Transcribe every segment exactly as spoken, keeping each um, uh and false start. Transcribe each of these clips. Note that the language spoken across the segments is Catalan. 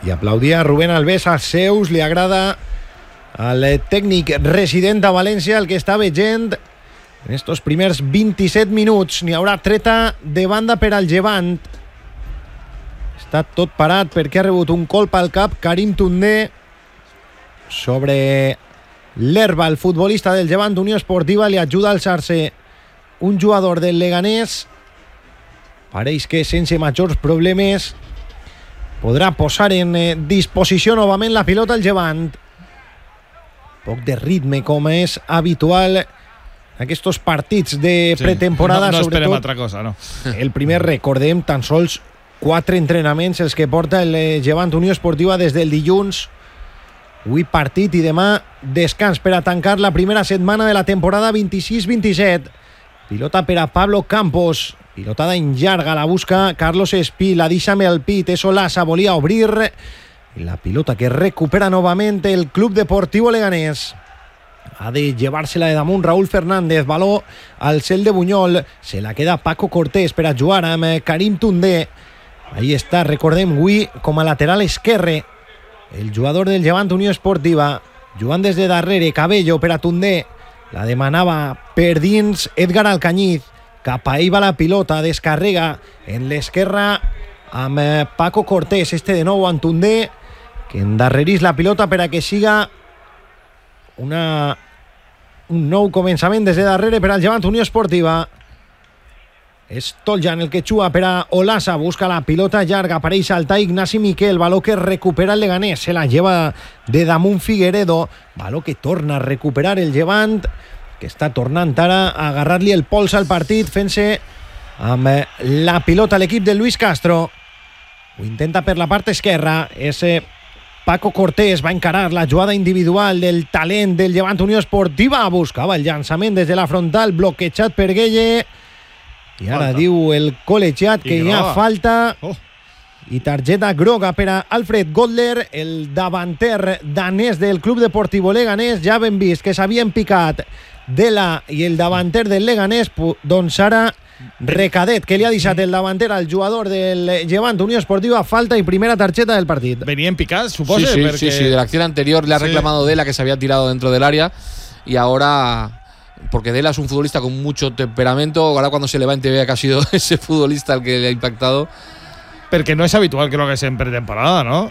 i aplaudia Rubén Alves als seus. Li agrada al tècnic resident de València el que està veient en estos primers vint-i-set minuts. N'hi haurà treta de banda per al Llevant. Està tot parat perquè ha rebut un colp al cap Karim Toundé sobre l'herba. El futbolista del Llevant Unió Esportiva li ajuda a alçar-se un jugador del Leganés. Pareix que sense majors problemes podrà posar en disposició novament la pilota el Llevant. Poc de ritme, com és habitual aquests partits de pretemporada. Sí, no, no esperem sobretot altra cosa, no. El primer, recordem, tan sols quatre entrenaments els que porta el Llevant Unió Esportiva des del dilluns. Avui partit i demà descans per a tancar la primera setmana de la temporada vint-i-sis vint-i-set. Pilota per a Pablo Campos. Pilotada en llarga, la busca Carlos Espí, la deixa amb el pit, és Olasa, volia obrir. I la pilota que recupera novament el Club Deportivo Leganés. Ha de llevar-se-la de damunt Raúl Fernández, baló al cel de Buñol, se la queda Paco Cortés per a jugar amb Karim Toundé. Ahí està, recordem, avui com a lateral esquerre el jugador del Llevant Unió Esportiva, jugant des de darrere. Cabello per a Toundé, la demanava per dins Edgar Alcañiz, cap ahí va la pilota, descarrega en l'esquerra amb Paco Cortés, este de nou amb Toundé, que endarrerís la pilota per a que siga una un nou començament des de darrere per al Llevant Unió Esportiva. És Toljan el que xua per a Olasa, busca la pilota llarga, apareix saltar Ignasi Miquel, baló que recupera el Leganés, se la lleva de damunt Figueredo, baló que torna a recuperar el Llevant, que està tornant ara a agarrar-li el pols al partit, fent-se amb la pilota l'equip de Luis Castro. Ho intenta per la part esquerra, és Paco Cortés, va encarar la jugada individual del talent del Llevant Unió Esportiva, buscava el llançament des de la frontal, bloquejat per Gueye, i ara falta. Diu el col·legiat que hi ha falta oh. i targeta groga per a Alfred Godler, el davanter danès del Club Deportivo Leganés. Ja ben vist que s'havien picat Dela i el davanter del Leganés, doncs ara Recadet, que li ha deixat el davanter al jugador del Llevant Unió Esportiva, falta y primera tarjeta del partido. Venían picadas, supongo. Sí, sí, porque... sí, sí, de la acción anterior le ha reclamado sí. Dela, que se había tirado dentro del área, y ahora... porque Dela es un futbolista con mucho temperamento, ahora cuando se levante vea que ha sido ese futbolista el que le ha impactado. Porque no es habitual que lo hagas en pretemporada, ¿no?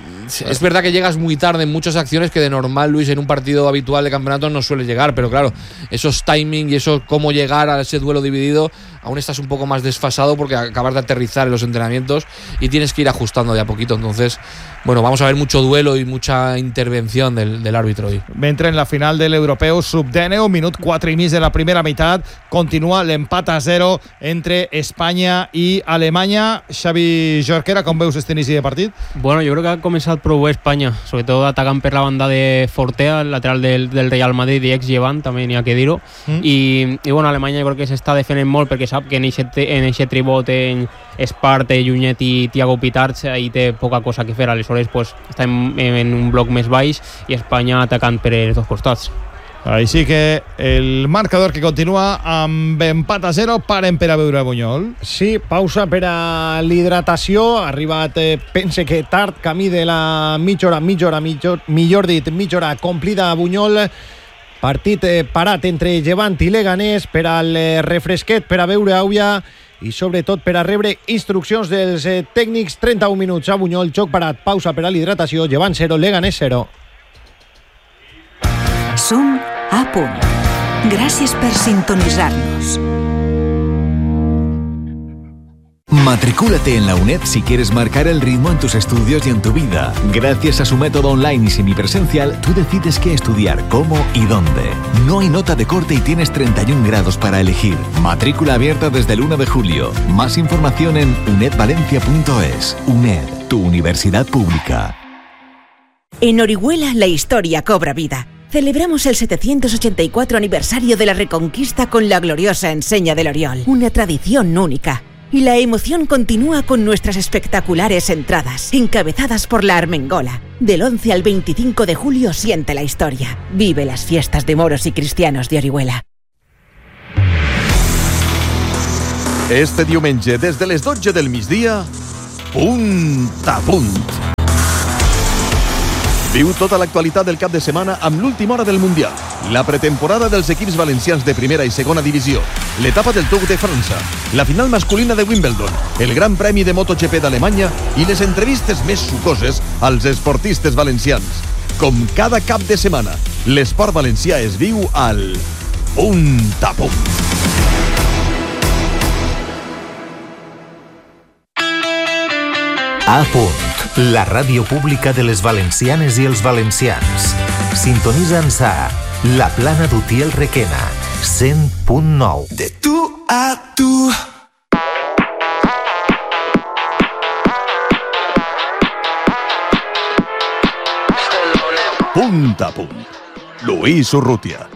Es verdad que llegas muy tarde en muchas acciones que de normal, Luis, en un partido habitual de campeonato no suele llegar, pero claro, esos timing y eso cómo llegar a ese duelo dividido, aún estás un poco más desfasado porque acabas de aterrizar en los entrenamientos y tienes que ir ajustando de a poquito. Entonces, bueno, vamos a ver mucho duelo y mucha intervención del, del árbitro hoy. Mentre en la final del Europeu sub dinou, un minut quatre i mig de la primera meitat, continua l'empat a zero entre Espanya i Alemanya. Xavi Jorquera, com veus este inici de partit? Bueno, yo creo que ha comenzado pro bé España, sobre todo atacan per la banda de Fortea, el lateral del, del Real Madrid i ex Llevant, també n'hi ha que dir-ho. Mm. I, I bueno, Alemanya jo crec que s'està defendent molt perquè sap que en aquest tribot en Esparte, Llunyet i Thiago Pitarch ahí té poca cosa que fer, aleshores pues, està en, en un bloc més baix i Espanya atacant per els dos costats. Així que el marcador que continua amb empat a zero. Paren per a veure Buñol. Sí, pausa per a l'hidratació. Ha arribat, eh, pense que tard, camí de la mitja hora, mitja hora, mitja, millor dit, mitja hora complida a Buñol. Partit eh, parat entre Llevant i Leganés per al eh, refresquet, per a veure àuia i sobretot per a rebre instruccions dels eh, tècnics. trenta-un minuts a Buñol, joc parat, pausa per a l'hidratació. Llevant zero, Leganés zero. Som a punt. Gràcies per sintonitzar-nos. Matricúlate en la UNED si quieres marcar el ritmo en tus estudios y en tu vida. Gracias a su método online y semipresencial, tú decides qué estudiar, cómo y dónde. No hay nota de corte y tienes treinta y un grados para elegir. Matrícula abierta desde el uno de julio. Más información en uned valencia punto es. UNED, tu universidad pública. En Orihuela la historia cobra vida. Celebramos el setecientos ochenta y cuatro aniversario de la Reconquista con la gloriosa enseña del Oriol, una tradición única. Y la emoción continúa con nuestras espectaculares entradas, encabezadas por la Armengola. Del once al veinticinco de julio siente la historia. Vive las fiestas de moros y cristianos de Orihuela. Este diumenge, des de les dotze del migdia, Punt a Punt. Viu tota l'actualitat del cap de setmana amb l'última hora del Mundial, la pretemporada dels equips valencians de primera i segona divisió, l'etapa del Tour de França, la final masculina de Wimbledon, el Gran Premi de MotoGP d'Alemanya i les entrevistes més sucoses als esportistes valencians. Com cada cap de setmana, l'esport valencià es viu al Punt a Punt. A Punt, la ràdio pública de les valencianes i els valencians. Sintonitza'ns a La Plana d'Utiel Requena, cent punt nou. De tu a tu. Punt a Punt. Luis Urrutia.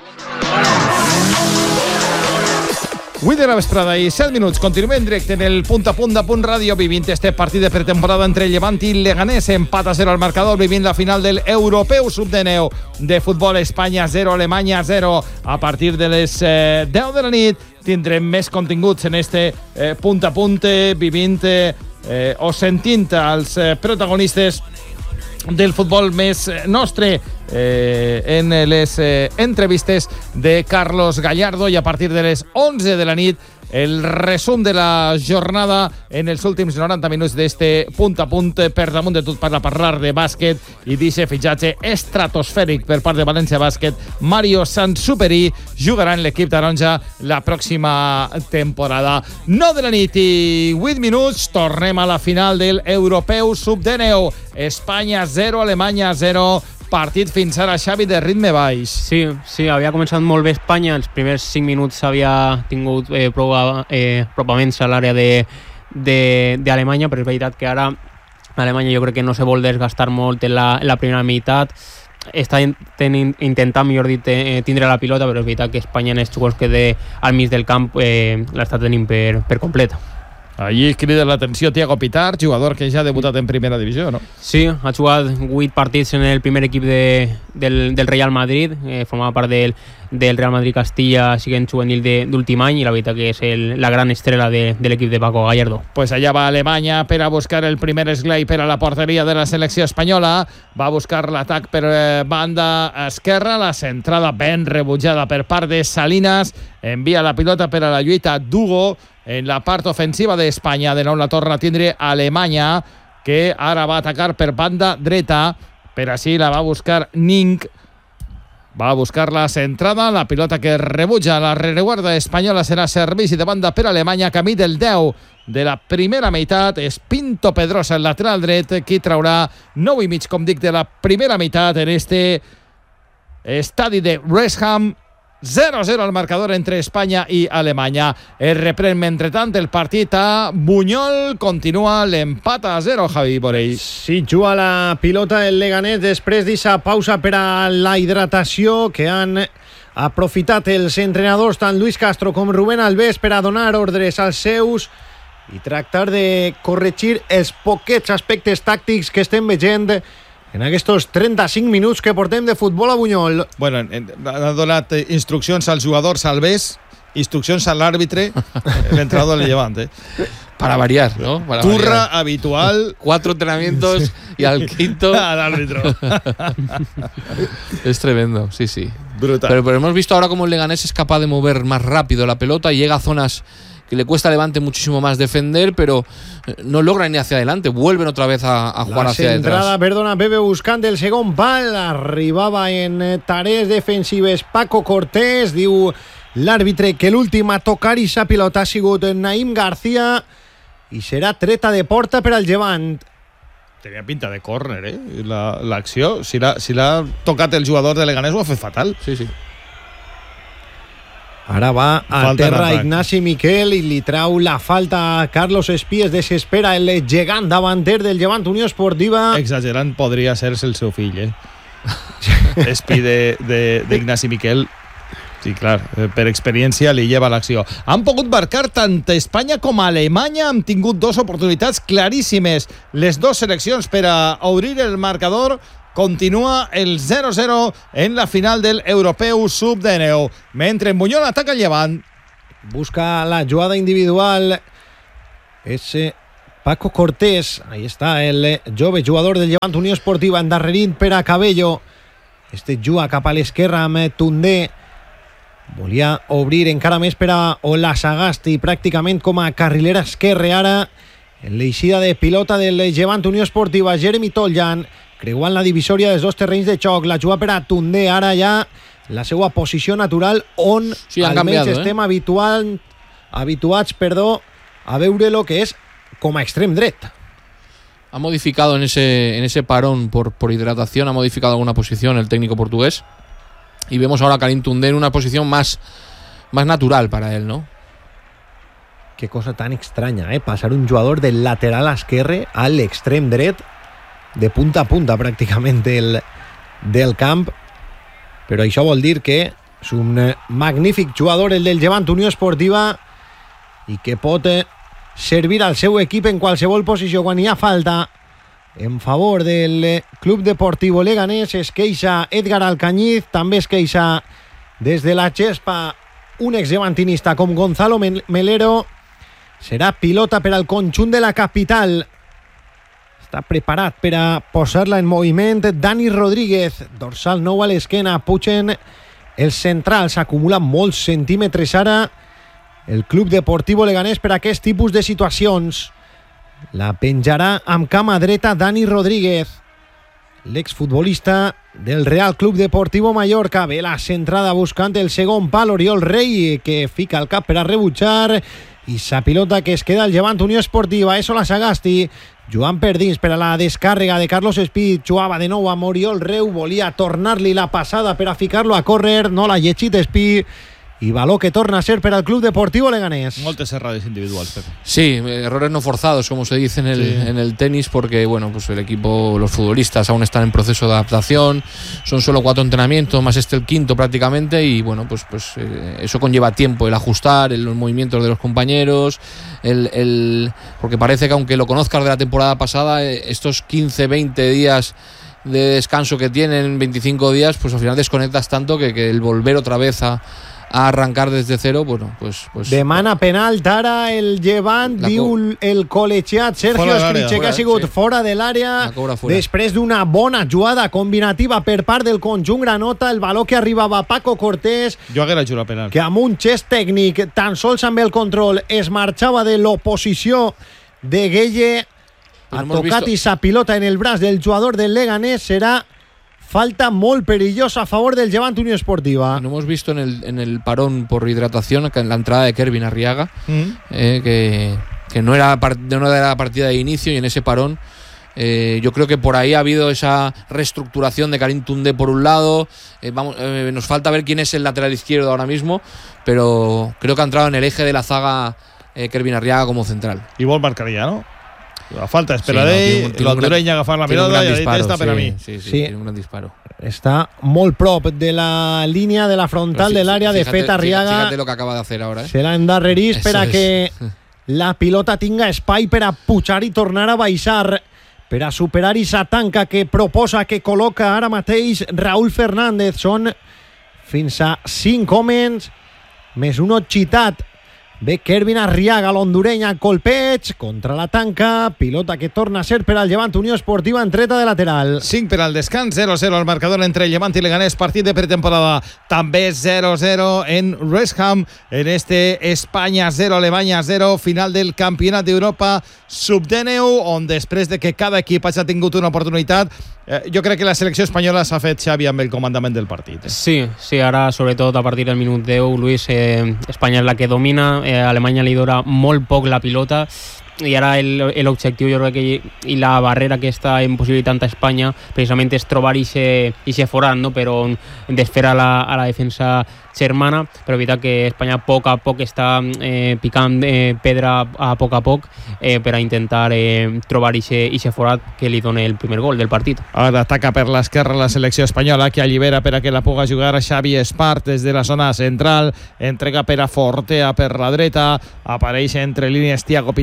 vuit de la vesprada i set minuts. Continuem en directe en el Punt a Punt de Punt Ràdio, vivint este partit de pretemporada entre Llevant i Leganés. Empat a zero al marcador, vivint la final del Europeu sub dinou de futbol. Espanya zero, Alemanya zero. A partir de les eh, deu de la nit tindrem més continguts en este eh, Punt a Punt, eh, vivint eh, eh, o sentint als eh, protagonistes del futbol més nostre eh, en les eh, entrevistes de Carlos Gallardo, i a partir de les onze de la nit el resum de la jornada en els últims noranta minuts d'este Punt a Punt. Per damunt de tot parla parlar de bàsquet i d'aquest fitxatge estratosfèric per part de València Bàsquet. Mario Sansuperi jugarà en l'equip taronja la pròxima temporada. nou de la nit i vuit minuts, tornem a la final del Europeu sub dinou. Espanya zero, Alemanya zero. Partit fins ara, Xavi, de ritme baix. Sí, sí, havia començat molt bé Espanya. Els primers cinc minuts havia tingut eh, prou eh, apropaments a l'àrea d'Alemanya, però és veritat que ara Alemanya jo crec que no se vol desgastar molt en la, en la primera meitat. Està ten, intentant, millor dit, eh, tindre la pilota, però és veritat que Espanya en els jugadors que té al mig del camp eh, l'està tenint per, per completa. Allí crida l'atenció Thiago Pitar, jugador que ja ha debutat en primera divisió, no? Sí, ha jugat vuit partits en el primer equip de, del, del Real Madrid, eh, formava part del, del Real Madrid Castilla, siguent juvenil d'últim any, i la veritat que és el, la gran estrella de, de l'equip de Paco Gallardo. Pues allà va Alemanya per a buscar el primer esglai per a la porteria de la selecció espanyola. Va a buscar l'atac per eh, banda esquerra, la centrada ben rebutjada per part de Salinas, envia la pilota per a la lluita d'Hugo en la part ofensiva d'Espanya. De nou la torna a tindre Alemanya, que ara va atacar per banda dreta, per així la va buscar Ning. Va a buscar la centrada, la pilota que rebutja la rereguarda espanyola serà servici de banda per Alemanya, camí del deu de la primera meitat. És Pinto Pedrosa, el lateral dret, qui traurà nou i mig, com dic, de la primera meitat en este estadi de Wrexham. zero a zero al marcador entre Espanya i Alemanya. Es reprèn, mentrestant, el partit a Buñol. Continua l'empat a zero, Javi Borell. Sí, juga la pilota el Leganés després d'aquesta pausa per a la hidratació que han aprofitat els entrenadors, tant Luis Castro com Rubén Alves, per a donar ordres als seus i tractar de corregir els poquets aspectes tàctics que estem veient en aquests trenta-cinc minuts que portem de futbol a Buñol. Bueno, ha donat instruccions als jugadors, Alves, instruccions a l'àrbitre, l'entrenador del Llevant, eh? Para variar, ¿no? Para Turra variar. habitual. Cuatro entrenamientos y al quinto al árbitro. Es tremendo, sí, sí. Brutal. Pero, pero hemos visto ahora cómo el Leganés es capaz de mover más rápido la pelota y llega a zonas que le cuesta a Levante muchísimo más defender, pero no logran ir hacia adelante, vuelven otra vez a, a jugar la hacia centrada, detrás. perdona, Bebe buscant el segon pal, arribava en tarees defensives Paco Cortés, diu l'àrbitre que l'últim a tocar i s'ha pilota ha sigut Naim García i serà treta de porta per al Llevant. Tenia pinta de córner, eh? L'acció, si l'ha si l'ha tocat el jugador de Leganés ho ha fet fatal. Sí, sí. Ara va a Falta terra Ignasi Miquel i li trau la falta a Carlos Espíes. Desespera el gegant davanter del Llevant Unió Esportiva. Exagerant podria ser-se el seu fill, eh? Espí d'Ignasi Miquel. Sí, clar, per experiència li lleva l'acció. Han pogut marcar tant Espanya com Alemanya, han tingut dues oportunitats claríssimes les dues seleccions per a obrir el marcador. Continua el zero a zero en la final del Europeu sub dinou. Mentre en Buñol ataca el Llevant. Busca la jugada individual. Ese Paco Cortés, ahí está el jove jugador del Llevant Unió Esportiva, endarrerint per a Cabello. Este juga cap a l'esquerra amb Tundé. Volia obrir encara més per a Olasagasti, pràcticament com a carrilera esquerre. Ara, en l'eixida de pilota del Llevant Unió Esportiva, Jeremy Toljan, creuant la divisòria dels dos terrenys de xoc, la juga per a Tundé. Ara ja la seva posició natural, on sí, almenys cambiado, estem eh? habitual, habituats perdó, a veure lo que és com a extrem dret. Ha modificado en ese, en ese parón por, por hidratación, ha modificado alguna posición el técnico portugués. Y vemos ahora a Karim Tundé en una posición más, más natural para él, ¿no? Qué cosa tan extraña, ¿eh? Pasar un jugador del lateral esquerre al extrem dret, de punta a punta pràcticament del, del camp. Però això vol dir que és un magnífic jugador el del Llevant Unió Esportiva i que pot servir al seu equip en qualsevol posició quan hi ha falta. En favor del Club Deportivo Leganés es queixa Edgar Alcañiz, també es queixa des de la gespa un exlevantinista com Gonzalo Melero. Serà pilota per al conjunt de la capital. Està preparat per a posar-la en moviment Dani Rodríguez, dorsal nou a l'esquena. Pugen els centrals, s'acumulen molts centímetres ara el Club Deportivo Leganés per a aquest tipus de situacions. La penjarà amb cama dreta Dani Rodríguez, l'exfutbolista del Real Club Deportivo Mallorca. Ve la centrada buscant el segon pal, Oriol Rey, que fica el cap per a rebutjar, i sa pilota que es queda al Llevant Unió Esportiva. És Olasagasti, Joan per dins per a la descàrrega de Carlos Espí. Jugava de nou amb Oriol Reu, volia tornar-li la passada per a ficar-lo a córrer, no l'ha llegit Espí, y baló que torna a ser para el Club Deportivo Leganés. Moltes errades individuals, Pepe. Sí, errores no forzados, como se dice en el, sí. en el tenis, porque bueno, pues el equipo, los futbolistas aún están en proceso de adaptación. Son solo cuatro entrenamientos, más este el quinto prácticamente, y bueno, pues, pues eh, eso conlleva tiempo, el ajustar, el, los movimientos de los compañeros, el, el, porque parece que aunque lo conozcas de la temporada pasada, eh, estos quince, veinte días de descanso que tienen, veinticinco días, pues al final desconectas tanto que, que el volver otra vez a a arrancar desde cero, bueno, pues... pues demana penal ara el Llevant, diu el col·legiat Sergio Escriche, que ha sigut sí. fora de l'àrea després d'una bona jugada combinativa per part del conjunt granota. El baló que arribava a Paco Cortés, jo haguera jugat penal, que amb un gest tècnic, tan sols amb el control, es marxava de l'oposició de Gueye. Ha tocat i sa pilota en el braç del jugador del Leganés. Serà falta muy peligrosa a favor del Llevant Unió Esportiva. Lo hemos visto en el, en el parón por hidratación, en la entrada de Kervin Arriaga, mm. eh, que, que no, era part, no era la partida de inicio, y en ese parón eh, yo creo que por ahí ha habido esa reestructuración de Karim Tundé por un lado. Eh, vamos, eh, nos falta ver quién es el lateral izquierdo ahora mismo, pero creo que ha entrado en el eje de la zaga eh, Kervin Arriaga como central. Y vol marcar ya, ¿no? La falta espera sí, no, d'ell, l'Hondureña agafar la mirada i ha dit esta per a mi. Sí, sí, sí, tiene un gran disparo. Està molt prop de la línia de la frontal sí, de l'àrea. De fet, Arriaga fíjate lo que acaba de hacer ahora, eh? se la endarrerís per a que la pilota tinga espai per a pujar i tornar a baixar, per a superar aquesta tanca que proposa, que col·loca ara mateix Raúl Fernández. Són fins a cinc homes més un oxitat. Ve Kervin Arriaga, l'hondureña, colpeig contra la tanca, pilota que torna a ser per al Llevant Unió Esportiva en treta de lateral. cinc per al descans, zero cero al marcador entre Llevant i Leganés, partit de pretemporada també zero cero en West Ham, en este Espanya zero, Alemanya zero, final del Campionat d'Europa sub dinou, on després de que cada equip hagi tingut una oportunitat, eh, jo crec que la selecció espanyola s'ha fet, Xavi, amb el comandament del partit. Eh? Sí, sí, ara sobretot a partir del minut deu, Luis, eh, Espanya és la que domina, eh, Alemanya li dona molt poc la pilota, i ara l'objectiu, jo crec que i la barrera que està impossibilitant a Espanya precisament és trobar ixe forat, no? Però desfer a la, a la defensa germana, però evitar que Espanya a poc a poc està eh, picant eh, pedra a poc a poc eh, per a intentar eh, trobar ixe forat que li dona el primer gol del partit. Ara ataca per l'esquerra la selecció espanyola, que allibera per a que la puga jugar Xavi Espart des de la zona central, entrega per a Fortea per la dreta, apareix entre línies Thiago Pitarch per a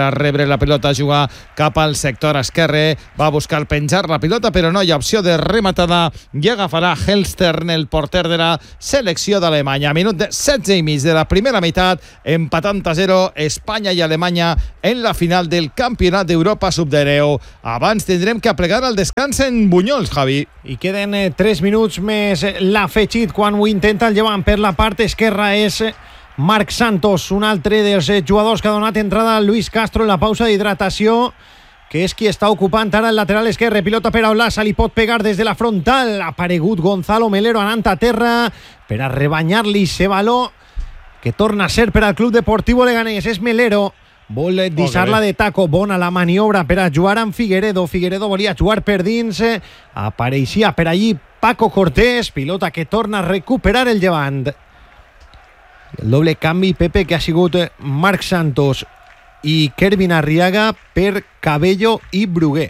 a rebre la pilota, jugar cap al sector esquerre, va buscar penjar la pilota, però no hi ha opció de rematada i agafarà Helstern, el porter de la selecció d'Alemanya. Minut de setze i mig de la primera meitat, empatant a zero Espanya i Alemanya en la final del Campionat d'Europa sub deu. Abans tindrem que aplegar el descans en Bunyols, Javi. I queden eh, tres minuts més. L'afegit quan ho intenta el llevant per la part esquerra és Marc Santos, un altre dels jugadors que ha donat entrada a Luis Castro en la pausa d'hidratació, que és qui està ocupant ara el lateral esquerre. Pilota per a Olasa, li pot pegar des de la frontal. Ha aparegut Gonzalo Melero anant a terra per a rebanyar-li ese baló que torna a ser per al Club Deportivo Leganés. És Melero, vol deixar-la de taco. Bona la maniobra per a jugar amb Figueredo. Figueredo volia jugar per dins, apareixia per allí Paco Cortés, pilota que torna a recuperar el llevant. El doble canvi, Pepe, que ha sigut Marc Santos y Kervin Arriaga per Cabello y Brugué.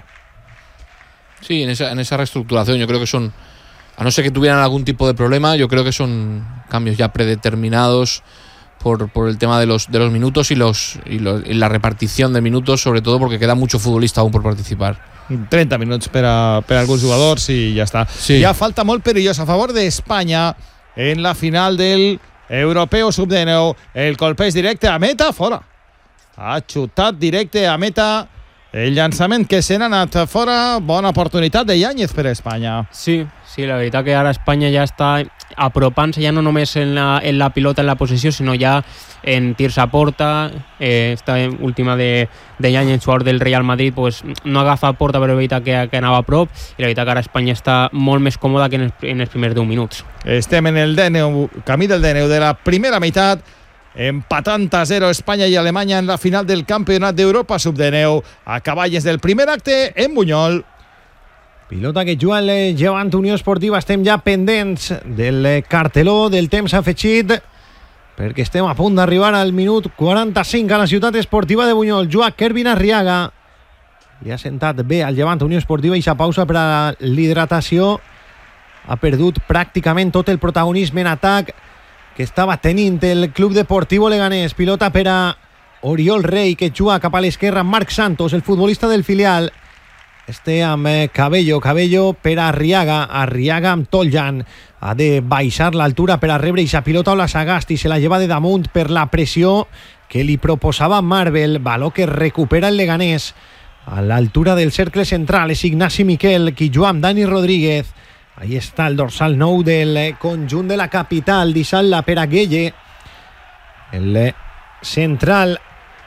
Sí, en esa, en esa reestructuración yo creo que son, a no ser que tuvieran algún tipo de problema, yo creo que son cambios ya predeterminados por, por el tema de los, de los minutos y, los, y, los, y la repartición de minutos, sobre todo porque queda mucho futbolista aún por participar. trenta minuts per a, per a alguns jugadors i ja està. Sí. Ja falta molt perillós a favor d'Espanya en la final del Europeu sub deu. El colpeix directe a meta, fora. Ha xutat directe a meta. El llançament que se n'ha anat fora. Bona oportunitat de Yáñez per a Espanya. Sí, sí, la veritat que ara Espanya ja està apropant-se ja no només en la, en la pilota, en la possessió, sinó ja en tirs a porta. Eh, esta última de, de Yáñez, jugador del Real Madrid, pues, no agafa a porta, però la veritat que, que anava a prop, i la veritat que ara Espanya està molt més còmoda que en els, en els primers deu minuts. Estem en el D N U, camí del D N U de la primera meitat, empatant a zero Espanya i Alemanya en la final del Campionat d'Europa sub deu. A cavalles del primer acte en Bunyol. Pilota que juga el Llevant Unió Esportiva. Estem ja pendents del carteló, del temps afegit, perquè estem a punt d'arribar al minut quaranta-cinc a la ciutat esportiva de Bunyol. Juga Kervin Arriaga. I ha sentat bé al Llevant Unió Esportiva i sa pausa per a l'hidratació. Ha perdut pràcticament tot el protagonisme en atac que estava tenint el Club Deportivo Leganés. Pilota per a Oriol Rey, que juga cap a l'esquerra. Marc Santos, el futbolista del filial. Este amb Cabello, Cabello per a Arriaga, Arriaga amb Toljan. Ha de baixar l'altura per a rebre i sa pilota o la Sagasti, se la lleva de damunt per la pressió que li proposava Marvel. Baló que recupera el Leganés a l'altura del cercle central. És Ignasi Miquel qui juga amb Dani Rodríguez. Ahí està el dorsal nou del conjunt de la capital, deixant-la per a Gueye, el central,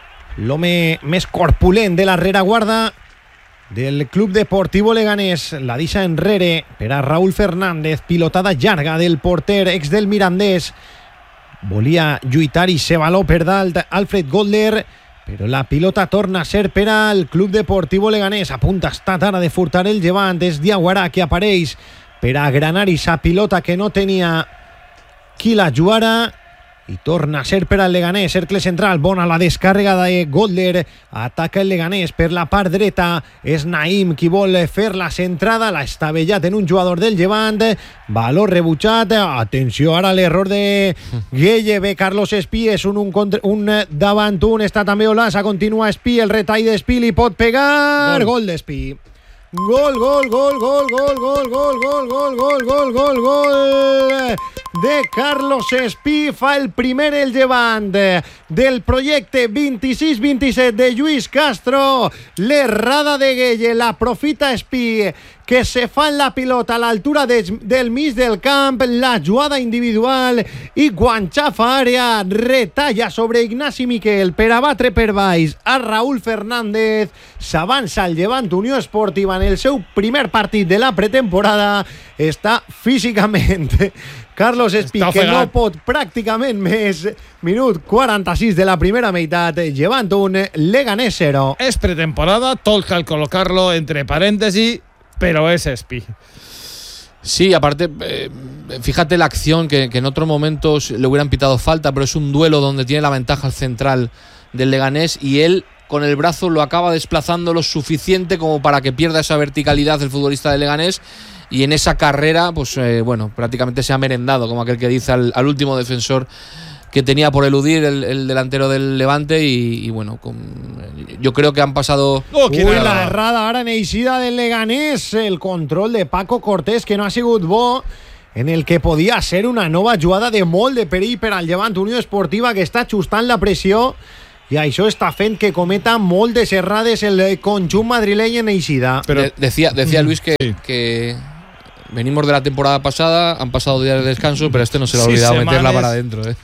l'home més corpulent de la rereguarda del Club Deportivo Leganés. La deixa enrere per a Raúl Fernández. Pilotada llarga del porter ex del Mirandés. Volia lluitar i se baló per dalt Alfred Goldler, però la pilota torna a ser per al Club Deportivo Leganés. A punt ha estat ara de furtar el llevant. És Diaguarà que apareix per a granar i sa pilota que no tenia qui la jugara. I torna a ser per al Leganés, cercle central, bona la descàrrega de Goldler, ataca el Leganés per la part dreta, és Naim qui vol fer la centrada, l'ha estavellat en un jugador del Llevant, valor rebutjat, atenció ara l'error de Gueye, ve Carlos Espí, és un, un, contra, un davant un, està també Olasa, continua Espí, el retall d'Espí li pot pegar, gol, gol d'Espí. Gol, gol, gol, gol, gol, gol, gol, gol, gol, gol, gol, gol, gol de Carlos Espí. Fa el primer el Llevant del projecte vint-i-sis vint-i-set de Lluís Castro. L'errada de Gueye l'aprofita Espí, que se fa en la pilota a l'altura de, del mig del camp, la jugada individual i quan xafa àrea retalla sobre Ignasi Miquel per abatre per baix a Raúl Fernández. S'avança el Llevant Unió Esportiva en el seu primer partit de la pretemporada. Està físicament Carlos Espí, que no pot pràcticament més. Minut quaranta-sis de la primera meitat, Llevant un, Leganés cero. És pretemporada, tot cal col·locar-lo entre parèntesis, pero es Espí. Sí, aparte, eh, fíjate la acción que, que en otros momentos le hubieran pitado falta, pero es un duelo donde tiene la ventaja central del Leganés y él con el brazo lo acaba desplazando lo suficiente como para que pierda esa verticalidad el futbolista del Leganés, y en esa carrera, pues eh, bueno, prácticamente se ha merendado, como aquel que dice, al, al último defensor que tenía por eludir el, el delantero del Levante y, y bueno, con, yo creo que han pasado... Oh, Uy, la errada ara en eixida del Leganés, el control de Paco Cortés, que no ha sigut bo, en el que podia ser una nova jugada de molt de perill per al Llevant Unió Esportiva, que està ajustant la pressió, i això està fent que cometa moltes errades el conjunt madrileny en eixida. Pero de, decía, decía Luis que, sí. que venimos de la temporada pasada, han pasado días de descanso, pero este no se le ha olvidado sí, meterla para adentro, ¿eh?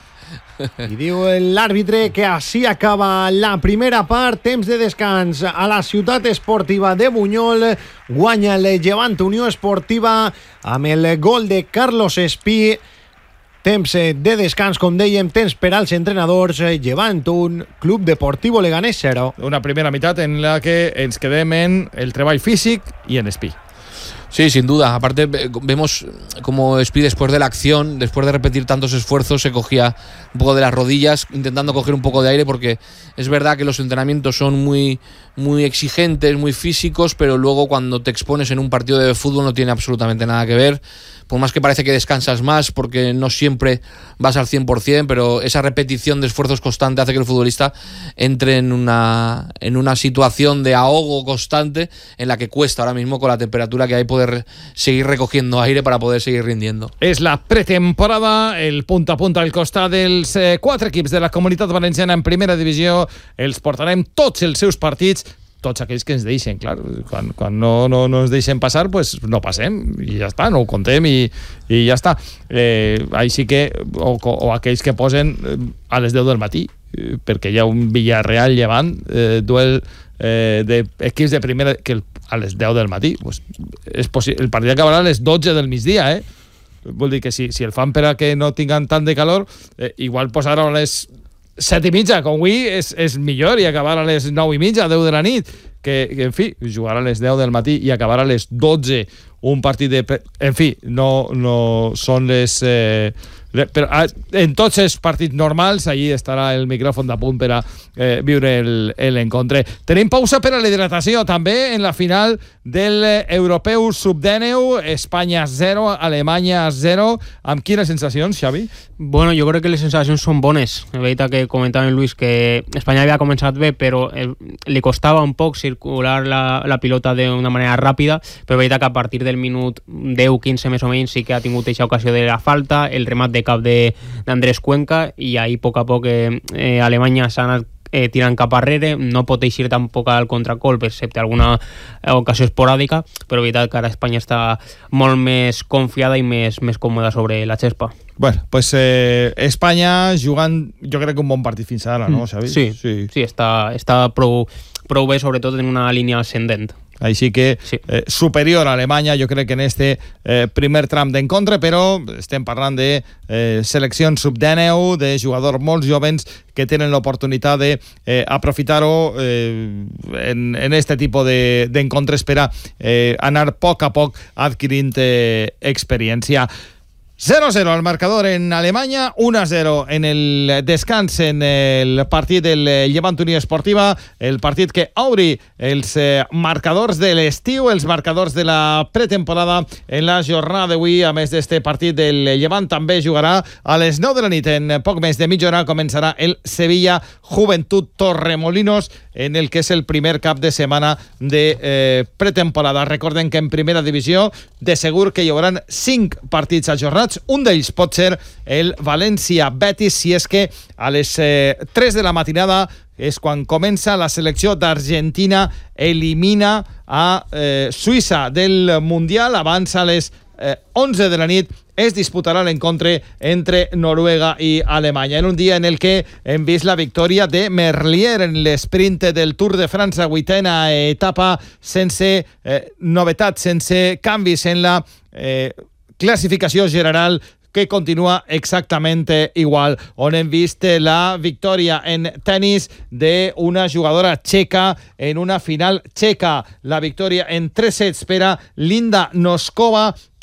I diu l'àrbitre que així acaba la primera part, temps de descans a la ciutat esportiva de Buñol, guanya el Llevant Unió Esportiva amb el gol de Carlos Espí. Temps de descans, com dèiem, temps per als entrenadors. Llevant un, Club Deportivo Leganés cero. Una primera meitat en la que ens quedem en el treball físic i en Espí. Sí, sin duda. Aparte vemos como Espí después de la acción, después de repetir tantos esfuerzos, se cogía un poco de las rodillas intentando coger un poco de aire, porque es verdad que los entrenamientos son muy, muy exigentes, muy físicos, pero luego cuando te expones en un partido de fútbol no tiene absolutamente nada que ver. Por más que parece que descansas más, porque no siempre vas al cien por ciento, pero esa repetición de esfuerzos constante hace que el futbolista entre en una, en una situación de ahogo constante en la que cuesta ahora mismo, con la temperatura que hay, poder seguir recogiendo aire para poder seguir rindiendo. És la pretemporada, el punt a punt al costat dels eh, quatre equips de la Comunitat Valenciana en primera divisió. Els portarem tots els seus partits, tots aquells que ens deixen, clar, quan, quan no, no, no ens deixen passar, pues no passem i ja està, no ho contem i, i ja està. Eh, així que, o, o aquells que posen a les deu del matí, eh, perquè hi ha un Villarreal Llevant, eh, duel eh, d'equips de primera, que el, a les deu del matí, pues, és el partit acabarà a les dotze del migdia, eh? Vol dir que si, si el fan per a que no tinguin tant de calor, eh, igual posar-ho a les set i mitja, com avui, és, és millor, i acabar a les nou i mitja, deu de la nit, que, que en fi, jugar a les deu del matí i acabar a les dotze un partit de... En fi, no, no són les... Eh, però en tots els partits normals allí estarà el micròfon de punt per a eh, viure l'encontre. Tenim pausa per a la hidratació també en la final del Europeu sub dinou, Espanya zero, Alemanya zero. Amb quines sensacions, Xavi? Bueno, jo crec que les sensacions són bones. És veritat que comentava en Luis que Espanya havia començat bé, però eh, li costava un poc circular la, la pilota d'una manera ràpida, però és veritat que a partir del minut deu quinze més o menys sí que ha tingut aquesta ocasió de la falta, el remat de cap d'Andrés Cuenca, i ahí a poc a poc eh, eh, Alemanya s'ha anat eh, tirant cap arrere, no pot eixir tampoc al contracolp, excepte alguna ocasió esporàdica, però és veritat que ara Espanya està molt més confiada i més, més còmoda sobre la xespa. Bueno, pues eh, Espanya jugant, jo crec que un bon partit fins ara, no, Xavi? Sí, sí, sí està, està prou, prou bé, sobretot en una línia ascendent. Així que sí. eh, superior a Alemanya, jo crec que en este eh, primer tram d'encontre, però estem parlant de eh, seleccions sub dinou, de jugadors molt jovens que tenen l'oportunitat d'aprofitar-ho eh, eh, en, en este tipus d'encontres de, per a eh, anar a poc a poc adquirint eh, experiència. cero a cero al marcador en Alemanya, uno a cero en el descans en el partit del Llevant Unió Esportiva, el partit que obri els eh, marcadors de l'estiu, els marcadors de la pretemporada en la jornada d'avui. A més d'este partit del Llevant, també jugarà a les nou de la nit. En poc més de mitja hora començarà el Sevilla Joventut Torremolinos, en el que és el primer cap de setmana de eh, pretemporada. Recorden que en primera divisió de segur que hi haurà cinc partits ajornats. Un d'ells pot ser el València-Betis, si és que a les eh, tres de la matinada és quan comença la selecció d'Argentina, elimina a eh, Suïssa del Mundial. Abans, a les eh, onze de la nit, es disputarà l'encontre entre Noruega i Alemanya, en un dia en el que hem vist la victòria de Merlier en l'esprint del Tour de França, vuitena etapa, sense eh, novetats, sense canvis en la eh, classificació general, que continua exactament igual, on hem vist la victòria en tennis d'una jugadora txeca en una final txeca, la victòria en tres sets per a Linda Noskova,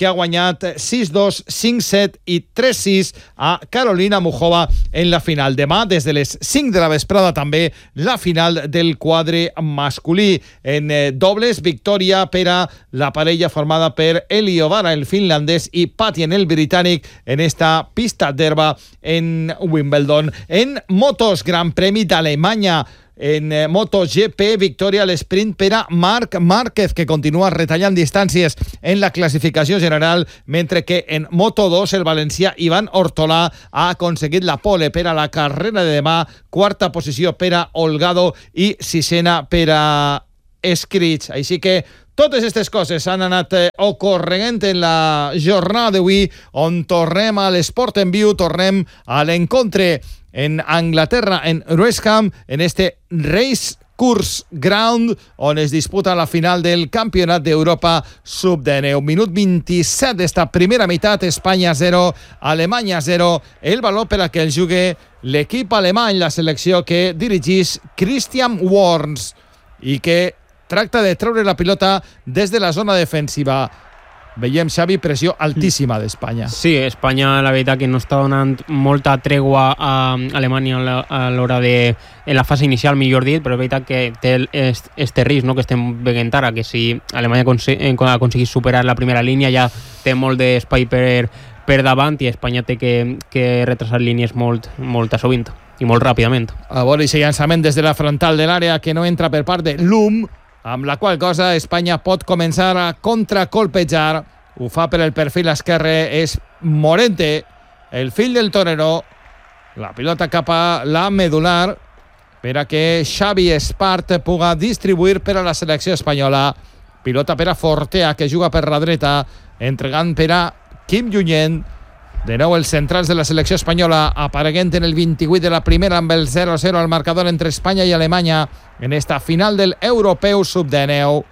que ha guanyat sis dos, cinc set i tres sis a Carolina Muchova en la final. Demà, des de les cinc de la vesprada, també la final del quadre masculí. En eh, dobles, victòria per a la parella formada per Elio Vara, el finlandès, i Patien, el britànic, en esta pista d'herba en Wimbledon. En motos, Gran Premi d'Alemanya. En eh, MotoGP, victòria a l'esprint per a Marc Márquez, que continua retallant distàncies en la classificació general, mentre que en Moto dos el valencià Ivan Ortolà ha aconseguit la pole per a la carrera de demà, quarta posició per a Holgado i sisena per a Escritx. Així que totes aquestes coses han anat eh, ocorrent en la jornada d'avui, on tornem a l'esport en viu, tornem a l'encontre en Anglaterra, en Wrexham, en este Race Course Ground, on es disputa la final del Campionat d'Europa sub dinou. Minut vint-i-set d'esta primera meitat, Espanya zero, Alemanya zero. El valor per a que el jugue l'equip alemany, la selecció que dirigís Christian Wörns, i que tracta de treure la pilota des de la zona defensiva. Veiem, Xavi, pressió altíssima d'Espanya. Sí, Espanya, la veritat, que no està donant molta tregua a Alemanya a l'hora de... en la fase inicial, millor dit, però és veritat que té este risc, no?, que estem veient ara, que si Alemanya aconseguís superar la primera línia ja té molt d'espai per, per davant, i Espanya té que, que retrasar línies molt, molt sovint i molt ràpidament. A veure, aquest llançament des de la frontal de l'àrea que no entra per part de Lum, amb la qual cosa Espanya pot començar a contracolpejar. Ho fa per el perfil esquerre, és Morente, el fill del torero. La pilota cap a la medular per a que Xavi Espart puga distribuir per a la selecció espanyola. Pilota per a Fortea, que juga per la dreta, entregant per a Kim Junyent. De nou els centrals de la selecció espanyola apareguent en el vint-i-vuit de la primera, amb el zero zero al marcador entre Espanya i Alemanya en esta final del Europeu sub dinou.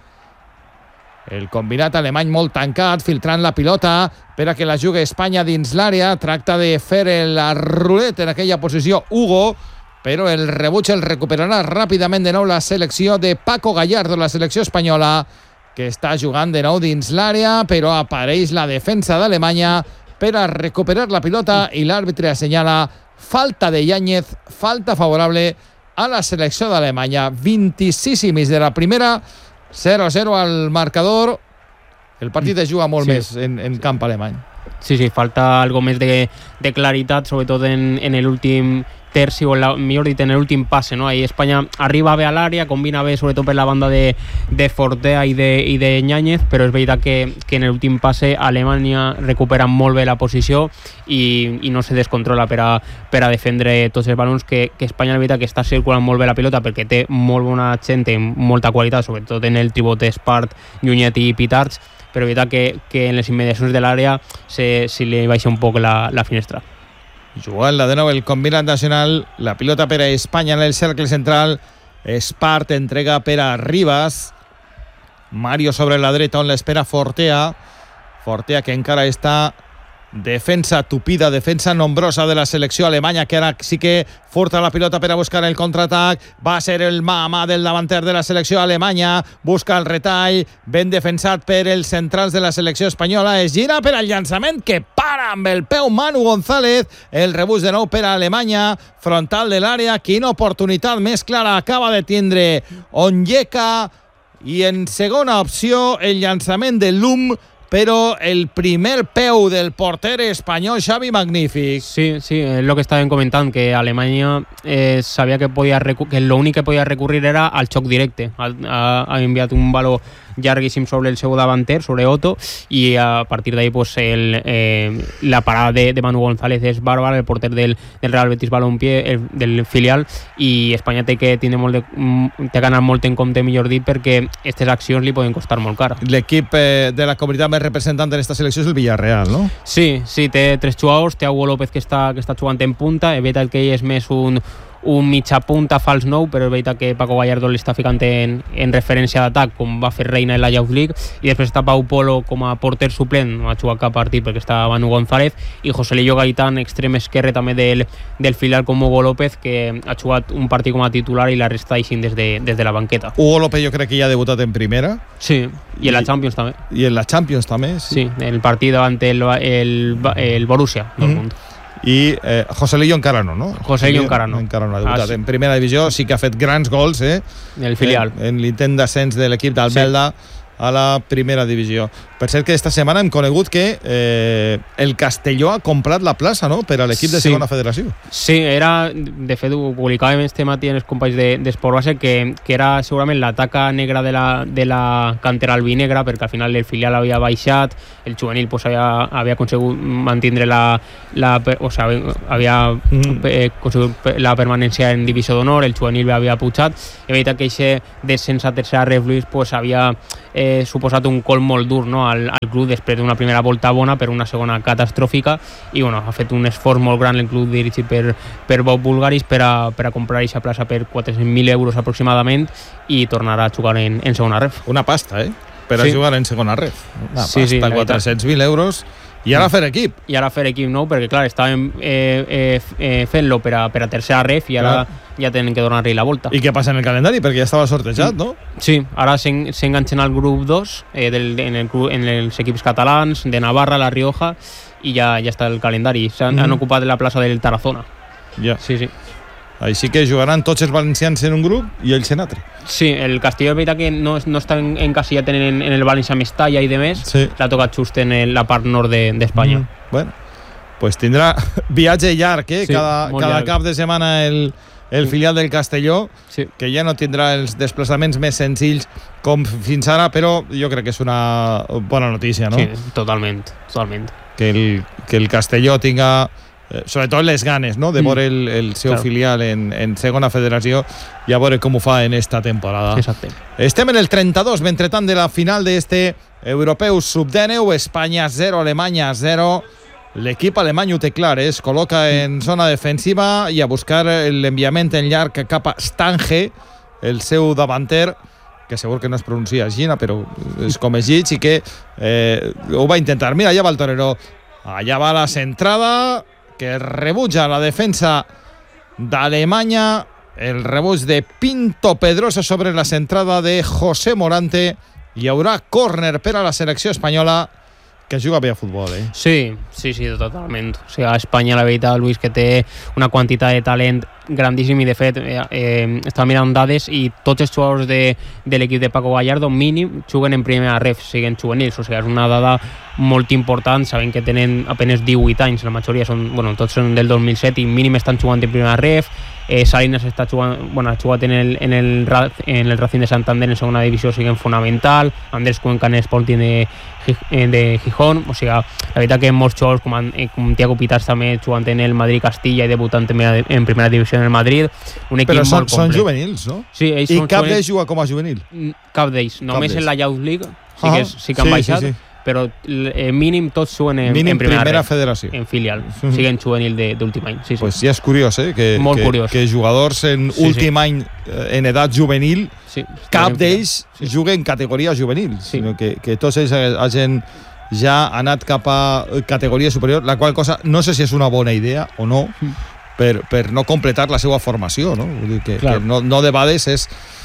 El combinat alemany molt tancat, filtrant la pilota per a que la jugui Espanya dins l'àrea. Tracta de fer la ruleta en aquella posició Hugo, però el rebuig el recuperarà ràpidament de nou la selecció de Paco Gallardo, la selecció espanyola, que està jugant de nou dins l'àrea, però apareix la defensa d'Alemanya per a recuperar la pilota i l'àrbitre assenyala falta de Yáñez, falta favorable a la selecció d'Alemanya. vint-i-sis i mig de la primera, zero zero al marcador. El partit es juga molt sí. més en, en camp alemany. Sí, sí, falta algo més de, de claritat, sobretot en, en l'últim terci, o la, millor dit, en l'últim passe, no? Ahí Espanya arriba bé a l'àrea, combina bé sobretot per la banda de, de Fortea i de, i de Yáñez, però és veritat que, que en l'últim passe Alemanya recupera molt bé la posició i, i no se descontrola per a, per a defendre tots els balons, que, que Espanya, la veritat, que està circulant molt bé la pilota perquè té molt bona gent, molta qualitat, sobretot en el tribot Espart, Junyent i Pitarch, però és veritat que, que en les immediacions de l'àrea se, se li baixa un poc la, la finestra. Jugant-la de nou el combinat nacional, la pilota per a Espanya en el cercle central. Espart entrega per a Rivas. Mario sobre la dreta, on l'espera Fortea. Fortea, que encara està defensa tupida, defensa nombrosa de la selecció alemanya, que ara sí que forta la pilota per a buscar el contraatac. Va ser el mà a mà del davanter de la selecció alemanya, busca el retall, ben defensat per els centrals de la selecció espanyola. Es gira per al llançament, que para amb el peu Manu González. El rebuig de nou per a Alemanya, frontal de l'àrea. Quina oportunitat més clara acaba de tindre Onyeka, i en segona opció el llançament de Lum, però el primer peu del porter espanyol, Xavi, magnífic. Sí, sí, és el que estàvem comentant, que Alemanya eh, sabia que podia que l'únic que podia recurrir era al xoc directe. Ha, ha enviat un valor llarguíssim sobre el seu davanter, sobre Otto, i a partir d'ahí pues, el, eh, la parada de, de Manu González és bàrbara, el porter del, del Real Betis Balompié, el, del filial, i Espanya té que tindre molt de, té que anar molt en compte, millor dit, perquè aquestes accions li poden costar molt car. L'equip eh, de la comunitat més representant en aquesta selecció és el Villarreal, no? Sí, sí, té tres jugadors, té Hugo López que està, que està jugant en punta, és veritat que ell és més un un mitja punta fals nou, però és veritat que Paco Gallardo l'està ficant en, en referència d'atac, com va fer Reina en la Youth League, i després està Pau Polo com a porter suplent, no ha jugat cap partit perquè està Manu González, i José Lillo Gaitán, extrem esquerre també del, del filial com Hugo López, que ha jugat un partit com a titular i la resta així des de, des de la banqueta. Hugo López jo crec que ja ha debutat en primera. Sí, i en la Champions també. I en la Champions també, sí. Sí, el partit davant el, el, el Borussia Dortmund. Mm. I eh, José Lillo encara no, no? José Lillo encara no. Encara no ha debutat. Ah, sí. En primera divisió sí que ha fet grans gols, eh? El filial. En, en l'intent d'ascens de l'equip d'Albelda sí. a la primera divisió. Per cert que esta setmana hem conegut que eh, el Castelló ha comprat la plaça, no?, per a l'equip de segona sí. federació. Sí, era, de fet ho publicàvem este matí en els companys d'Esport Base, que, que era segurament la taca negra de la, de la cantera albinegra, perquè al final el filial havia baixat, el juvenil pues, havia, havia aconsegut mantindre la, la o sigui, havia mm. eh, aconsegut la permanència en divisió d'honor, el juvenil havia pujat, i veritat que aquest descens a tercera ref Luis pues, havia eh, suposat un col molt dur, no?, al, al club després d'una primera volta bona per una segona catastròfica, i bueno, ha fet un esforç molt gran el club dirigit per, per Bob Bulgaris per a, per a comprar aquesta plaça per quatre-cents mil euros aproximadament i tornarà a jugar en, en segona ref. Una pasta, eh? Per a sí. jugar en segona ref. Una sí, pasta, sí, quatre-cents mil euros. I ara fer equip. I ara fer equip nou, perquè clar, estàvem eh, eh, eh, fent-lo per a, per a tercera ref i ara clar. Ja tenen que donar-li la volta. I què passa en el calendari? Perquè ja estava sortejat, no? Sí, ara s'enganxen al grup dos eh, del, en, el, en els equips catalans de Navarra, La Rioja, i ja, ja està el calendari. S'han mm. ocupat la plaça del Tarazona. Ja. Sí, sí. Així que jugaran tots els valencians en un grup i ells en altre. Sí, el Castelló és veritat que no, no està encasillat en, en el València Mestalla i demés, sí. L'ha tocat just en el, la part nord d'Espanya. De, mm. Bueno, pues tindrà viatge llarg, eh? Sí, cada cada llarg. Cap de setmana el, el filial del Castelló, sí. Que ja no tindrà els desplaçaments més senzills com fins ara, però jo crec que és una bona notícia, no? Sí, totalment, totalment. Que el, que el Castelló tinga... Eh, sobretot les ganes, no?, de veure el, el seu claro. Filial en, en segona federació i a veure com ho fa en esta temporada. Exacte. Estem en el trenta-dos, mentrestant, de la final d'este Europeu sub dinou, Espanya zero, Alemanya zero. L'equip alemany ho té clar, eh? Es col·loca en zona defensiva i a buscar l'enviament en llarg cap a Stange, el seu davanter, que segur que no es pronuncia així, però és com es llig, i que eh, ho va intentar. Mira, allà va el torero, allà va la centrada, que rebutja la defensa d'Alemanya, el rebuig de Pinto Pedrosa sobre la centrada de José Morante. Hi haurà córner per a la selecció espanyola, que juga bé a futbol, eh? Sí, sí, sí, totalment. O sigui, a Espanya la veritat, Luis, que té una quantitat de talent grandíssim, i de fet eh, eh, està mirant dades i tots els jugadors de, de l'equip de Paco Gallardo mínim juguen en primera ref, siguen juvenils, o sigui, és una dada molt important. Sabem que tenen apenas divuit anys, la majoria són, bueno, tots són del dos mil set i mínim estan jugant en primera ref. eh, Salinas està jugant, bueno, ha jugat en el, en, el, en el Racing de Santander en segona divisió, siguen fonamental. Andrés Cuenca en Sporting de, de Gijón, o sigui, la veritat que molts jugadors com, com Thiago Pitars també jugant en el Madrid Castilla i debutant en, en primera divisió en el Madrid. Un equip però són, molt complet. Són juvenils, no? Sí, ells i són cap juvenils. d'ells juga com a juvenil? Cap d'ells, només cap en la Youth League sí, ah, que, sí que han sí, baixat, sí, sí. però eh, mínim tots juguen en, mínim en primera, primera red, federació, en filial, mm-hmm. siguen juvenil d'últim any. Sí, sí. Pues ja és curiós, eh? Que, molt que, curiós. Que jugadors en sí, últim sí. any en edat juvenil, sí, cap d'ells sí. juguen en categoria juvenil, sí. sinó que, que tots ells hagin ja anat cap a categoria superior, la qual cosa no sé si és una bona idea o no, mm. per, per no completar la seva formació, no? Vull dir que, que no, no de vegades és...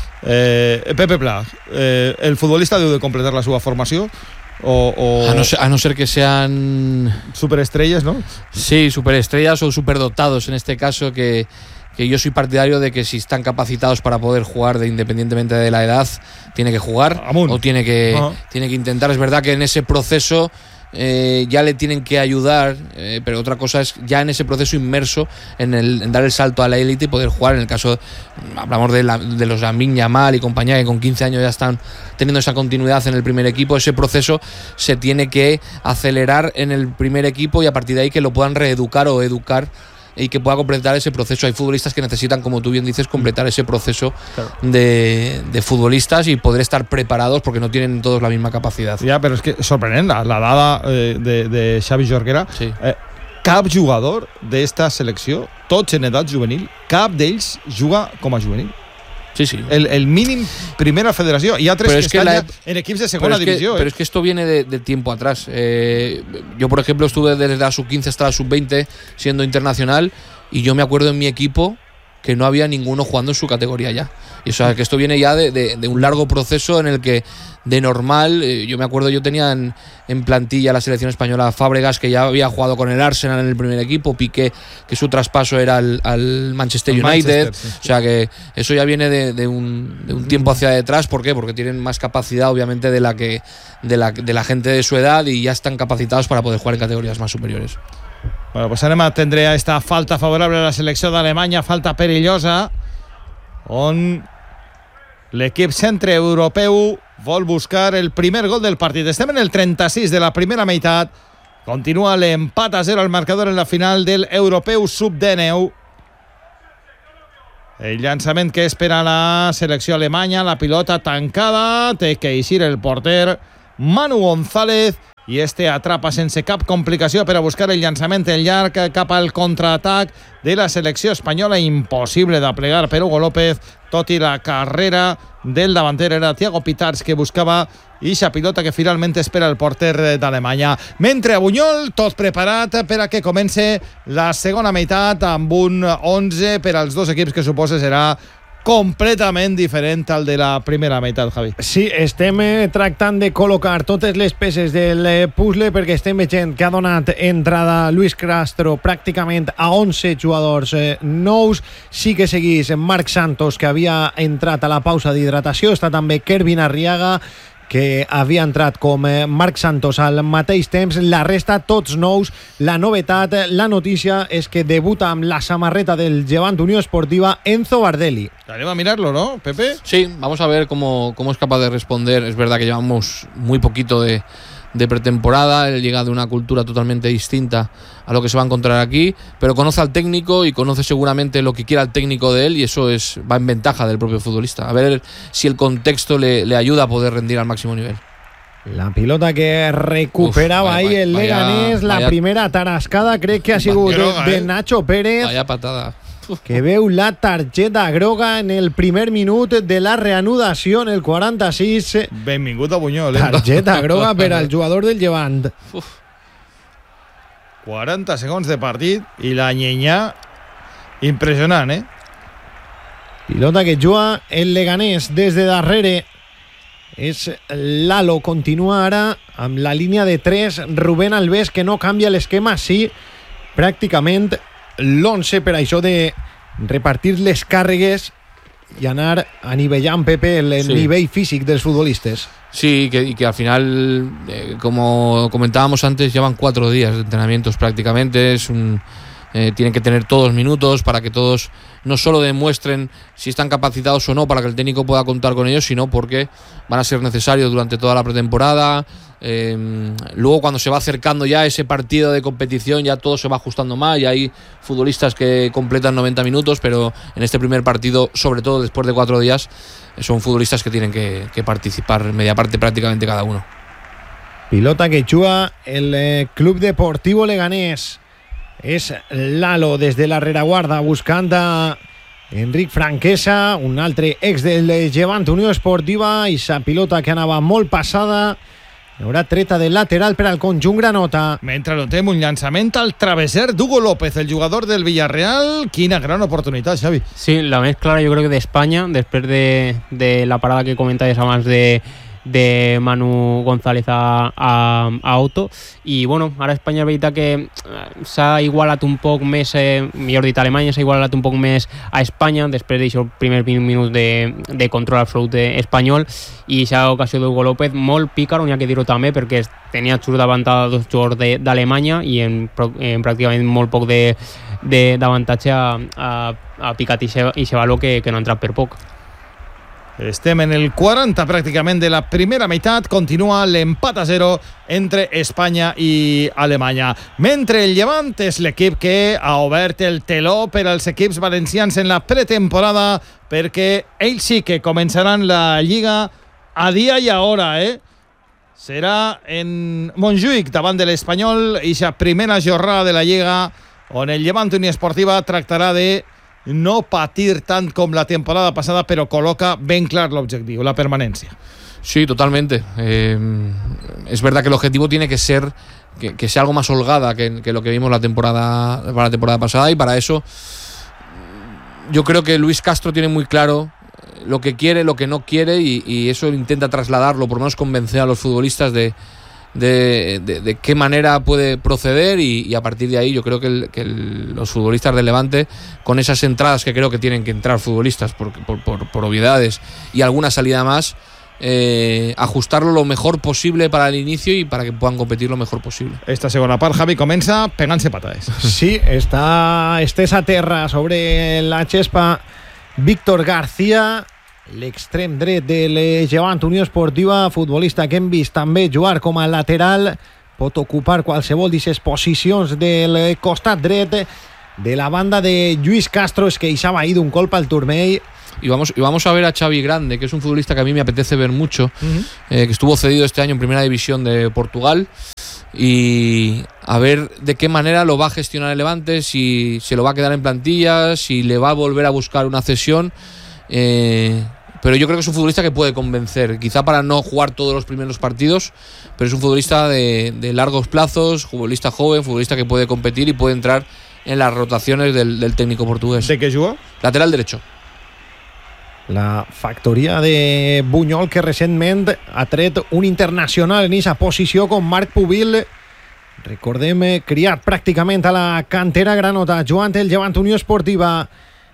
Eh, Pepe Pla, eh, el futbolista deu de completar la seva formació o, o... A, no ser, a no ser que sean superestrellas, ¿no? Sí, superestrellas o superdotados en este caso, que, que yo soy partidario de que si están capacitados para poder jugar de, independientemente de la edad, tiene que jugar Amun. o tiene que, uh-huh. tiene que intentar. Es verdad que en ese proceso Eh, ya le tienen que ayudar, eh, pero otra cosa es ya en ese proceso inmerso en, el, en dar el salto a la élite y poder jugar. En el caso, hablamos de, la, de los Lamine Yamal y compañía, que con quince años ya están teniendo esa continuidad en el primer equipo. Ese proceso se tiene que acelerar en el primer equipo y a partir de ahí que lo puedan reeducar o educar y que pueda completar ese proceso. Hay futbolistas que necesitan, como tú bien dices, completar ese proceso claro. de, de futbolistas y poder estar preparados porque no tienen todos la misma capacidad. Ya, pero es que sorprendent la, la dada eh, de, de Xavi Jorquera. Sí. Eh, cap jugador d'esta selecció, tots en edat juvenil, cap d'ells juga com a juvenil. Sí, sí. El, el mínim primera federación. Y a tres pero que es que están la, ya en equipos de segunda pero es división. Que, ¿eh? Pero es que esto viene de, de tiempo atrás. Eh, yo, por ejemplo, estuve desde la sub quince hasta la sub veinte siendo internacional y yo me acuerdo en mi equipo que no había ninguno jugando en su categoría ya. Y, o sea, que esto viene ya de, de, de un largo proceso en el que de normal, eh, yo me acuerdo, yo tenía en, en plantilla la selección española Fábregas, que ya había jugado con el Arsenal en el primer equipo, Piqué, que su traspaso era al, al Manchester el United. Manchester, sí. O sea, que eso ya viene de, de, un, de un tiempo hacia detrás. ¿Por qué? Porque tienen más capacidad, obviamente, de la, que, de, la, de la gente de su edad y ya están capacitados para poder jugar en categorías más superiores. Bueno, pues anem a atendre a esta falta favorable a la selecció d'Alemanya, falta perillosa, on l'equip centreeuropeu vol buscar el primer gol del partit. Estem en el trenta-sis de la primera meitat. Continua l'empat a zero al marcador en la final del europeu sub dinou. El llançament que espera la selecció alemanya, la pilota tancada, té que eixir el porter Manu González, i este atrapa sense cap complicació per a buscar el llançament en llarg cap al contraatac de la selecció espanyola. Impossible de plegar per Hugo López, tot i la carrera del davanter. Era Thiago Pitarch que buscava ixa pilota que finalment espera el porter d'Alemanya. Mentre a Bunyol, tot preparat per a que comence la segona meitat amb un onze per als dos equips que suposa serà completament diferent al de la primera meitat, Javi. Sí, estem eh, tractant de col·locar totes les peces del eh, puzzle perquè estem veient que ha donat entrada Luis Castro pràcticament a onze jugadors eh, nous. Sí que seguís Marc Santos, que havia entrat a la pausa d'hidratació. Està també Kervin Arriaga, que havia entrat com eh, Marc Santos al mateix temps. La resta, tots nous. La novetat, la notícia, és que debuta amb la samarreta del Llevant Unió Esportiva Enzo Bardelli. Haremos a mirarlo, ¿no, Pepe? Sí, vamos a ver cómo, cómo es capaz de responder. Es verdad que llevamos muy poquito de, de pretemporada. Él llega de una cultura totalmente distinta a lo que se va a encontrar aquí, pero conoce al técnico y conoce seguramente lo que quiera el técnico de él, y eso es va en ventaja del propio futbolista. A ver si el contexto le, le ayuda a poder rendir al máximo nivel. La pilota que recuperava Uf, vaya, ahí el Leganés, la vaya, primera tarascada crec que ha sigut groga, de eh? Nacho Pérez. Vaya patada. Que veu la targeta groga en el primer minut de la reanudació, en el quaranta-sis. Benvingut a Bunyol, eh? Targeta groga per al jugador del Llevant. Uf. quaranta segons de partit i la nyenya impressionant, eh? Pilota que juga el Leganés des de darrere. És Lalo, continua ara amb la línia de tres. Rubén Alves, que no canvia l'esquema, sí, pràcticament l'onze per això de repartir les càrregues y anar anivellant, Pepe, el, el sí. nivell físic dels futbolistes. Sí, que, y que al final, eh, como comentábamos antes, llevan cuatro días de entrenamientos prácticamente. Es un, eh, tienen que tener todos minutos para que todos no solo demuestren si están capacitados o no para que el técnico pueda contar con ellos, sino porque van a ser necesarios durante toda la pretemporada. Eh, luego, cuando se va acercando ya ese partido de competición, ya todo se va ajustando más y hay futbolistas que completan noventa minutos, pero en este primer partido, sobre todo después de cuatro días, son futbolistas que tienen que, que participar media parte prácticamente cada uno. Pilota que juga el eh, Club Deportivo Leganés. És Lalo des de la rereguarda buscant a Enric Franquesa, un altre ex del Llevant Unió Esportiva, i sa pilota que anava molt passada. Hi haurà treta de lateral per al conjunt granota. Mentre notem un llançament al travesser d'Hugo López, el jugador del Villarreal. Quina gran oportunitat, Xavi. Sí, la més clara jo crec que d'Espanya, després de, de la parada que comentaves abans de de Manu González a, a, a Auto. I bueno, ara Espanya és veritat que s'ha igualat un poc més, eh, millor dit, Alemanya s'ha igualat un poc més a Espanya després d'això primer minut de, de control absolut espanyol, i aquesta ocasió d'Hugo López molt pícaro, n'hi ha que dir-ho també, perquè tenia xut davant a dos jugadors d'Alemanya i en, en pràcticament molt poc d'avantatge a, a, a picat i aquest valor que, que no ha entrat per poc. Estem en el quaranta pràcticament de la primera meitat. Continua l'empat a zero entre Espanya i Alemanya. Mentre el Llevant és l'equip que ha obert el teló per als equips valencians en la pretemporada, perquè ells sí que començaran la Lliga a dia i a hora, eh? serà en Montjuïc, davant de l'Espanyol, i la primera jornada de la Lliga, on el Llevant Unió Esportiva tractarà de no patir tant com la temporada passada, però col·loca ben clar l'objectiu, la permanencia. Sí, totalmente. Eh, es verdad que el objetivo tiene que ser que, que sea algo más holgada que, que lo que vimos la temporada, para la temporada pasada, y para eso yo creo que Luis Castro tiene muy claro lo que quiere, lo que no quiere, y, y eso intenta trasladarlo, por lo menos convencer a los futbolistas de, de, de, de qué manera puede proceder, y, y a partir de ahí yo creo que, el, que el, los futbolistas del Levante, con esas entradas que creo que tienen que entrar futbolistas por, por, por, por obviedades y alguna salida más, Eh, ajustarlo lo mejor posible para el inicio y para que puedan competir lo mejor posible. Esta segona part, Javi, comença pegant-se patades. Sí, està estès a terra sobre la xespa Víctor García, l'extrem dret del Llevant Unió Esportiva, futbolista que hem vist també jugar com a lateral, pot ocupar qualsevol d'aquestes posicions del costat dret de la banda de Lluís Castro, es que deixava ahir d'un colp al turmell. Y vamos, y vamos a ver a Xavi Grande, que es un futbolista que a mí me apetece ver mucho, uh-huh. eh, que estuvo cedido este año en Primera División de Portugal, y a ver de qué manera lo va a gestionar el Levante, si se lo va a quedar en plantilla, si le va a volver a buscar una cesión. Eh, pero yo creo que es un futbolista que puede convencer, quizá para no jugar todos los primeros partidos, pero es un futbolista de, de largos plazos, futbolista joven, futbolista que puede competir y puede entrar en las rotaciones del, del técnico portugués. ¿De qué jugó? Lateral derecho. La factoria de Bunyol, que recentment ha tret un internacional en aquesta posició com Marc Pubil, recordem, criat pràcticament a la cantera granota. Joan el Llevant Unió Esportiva,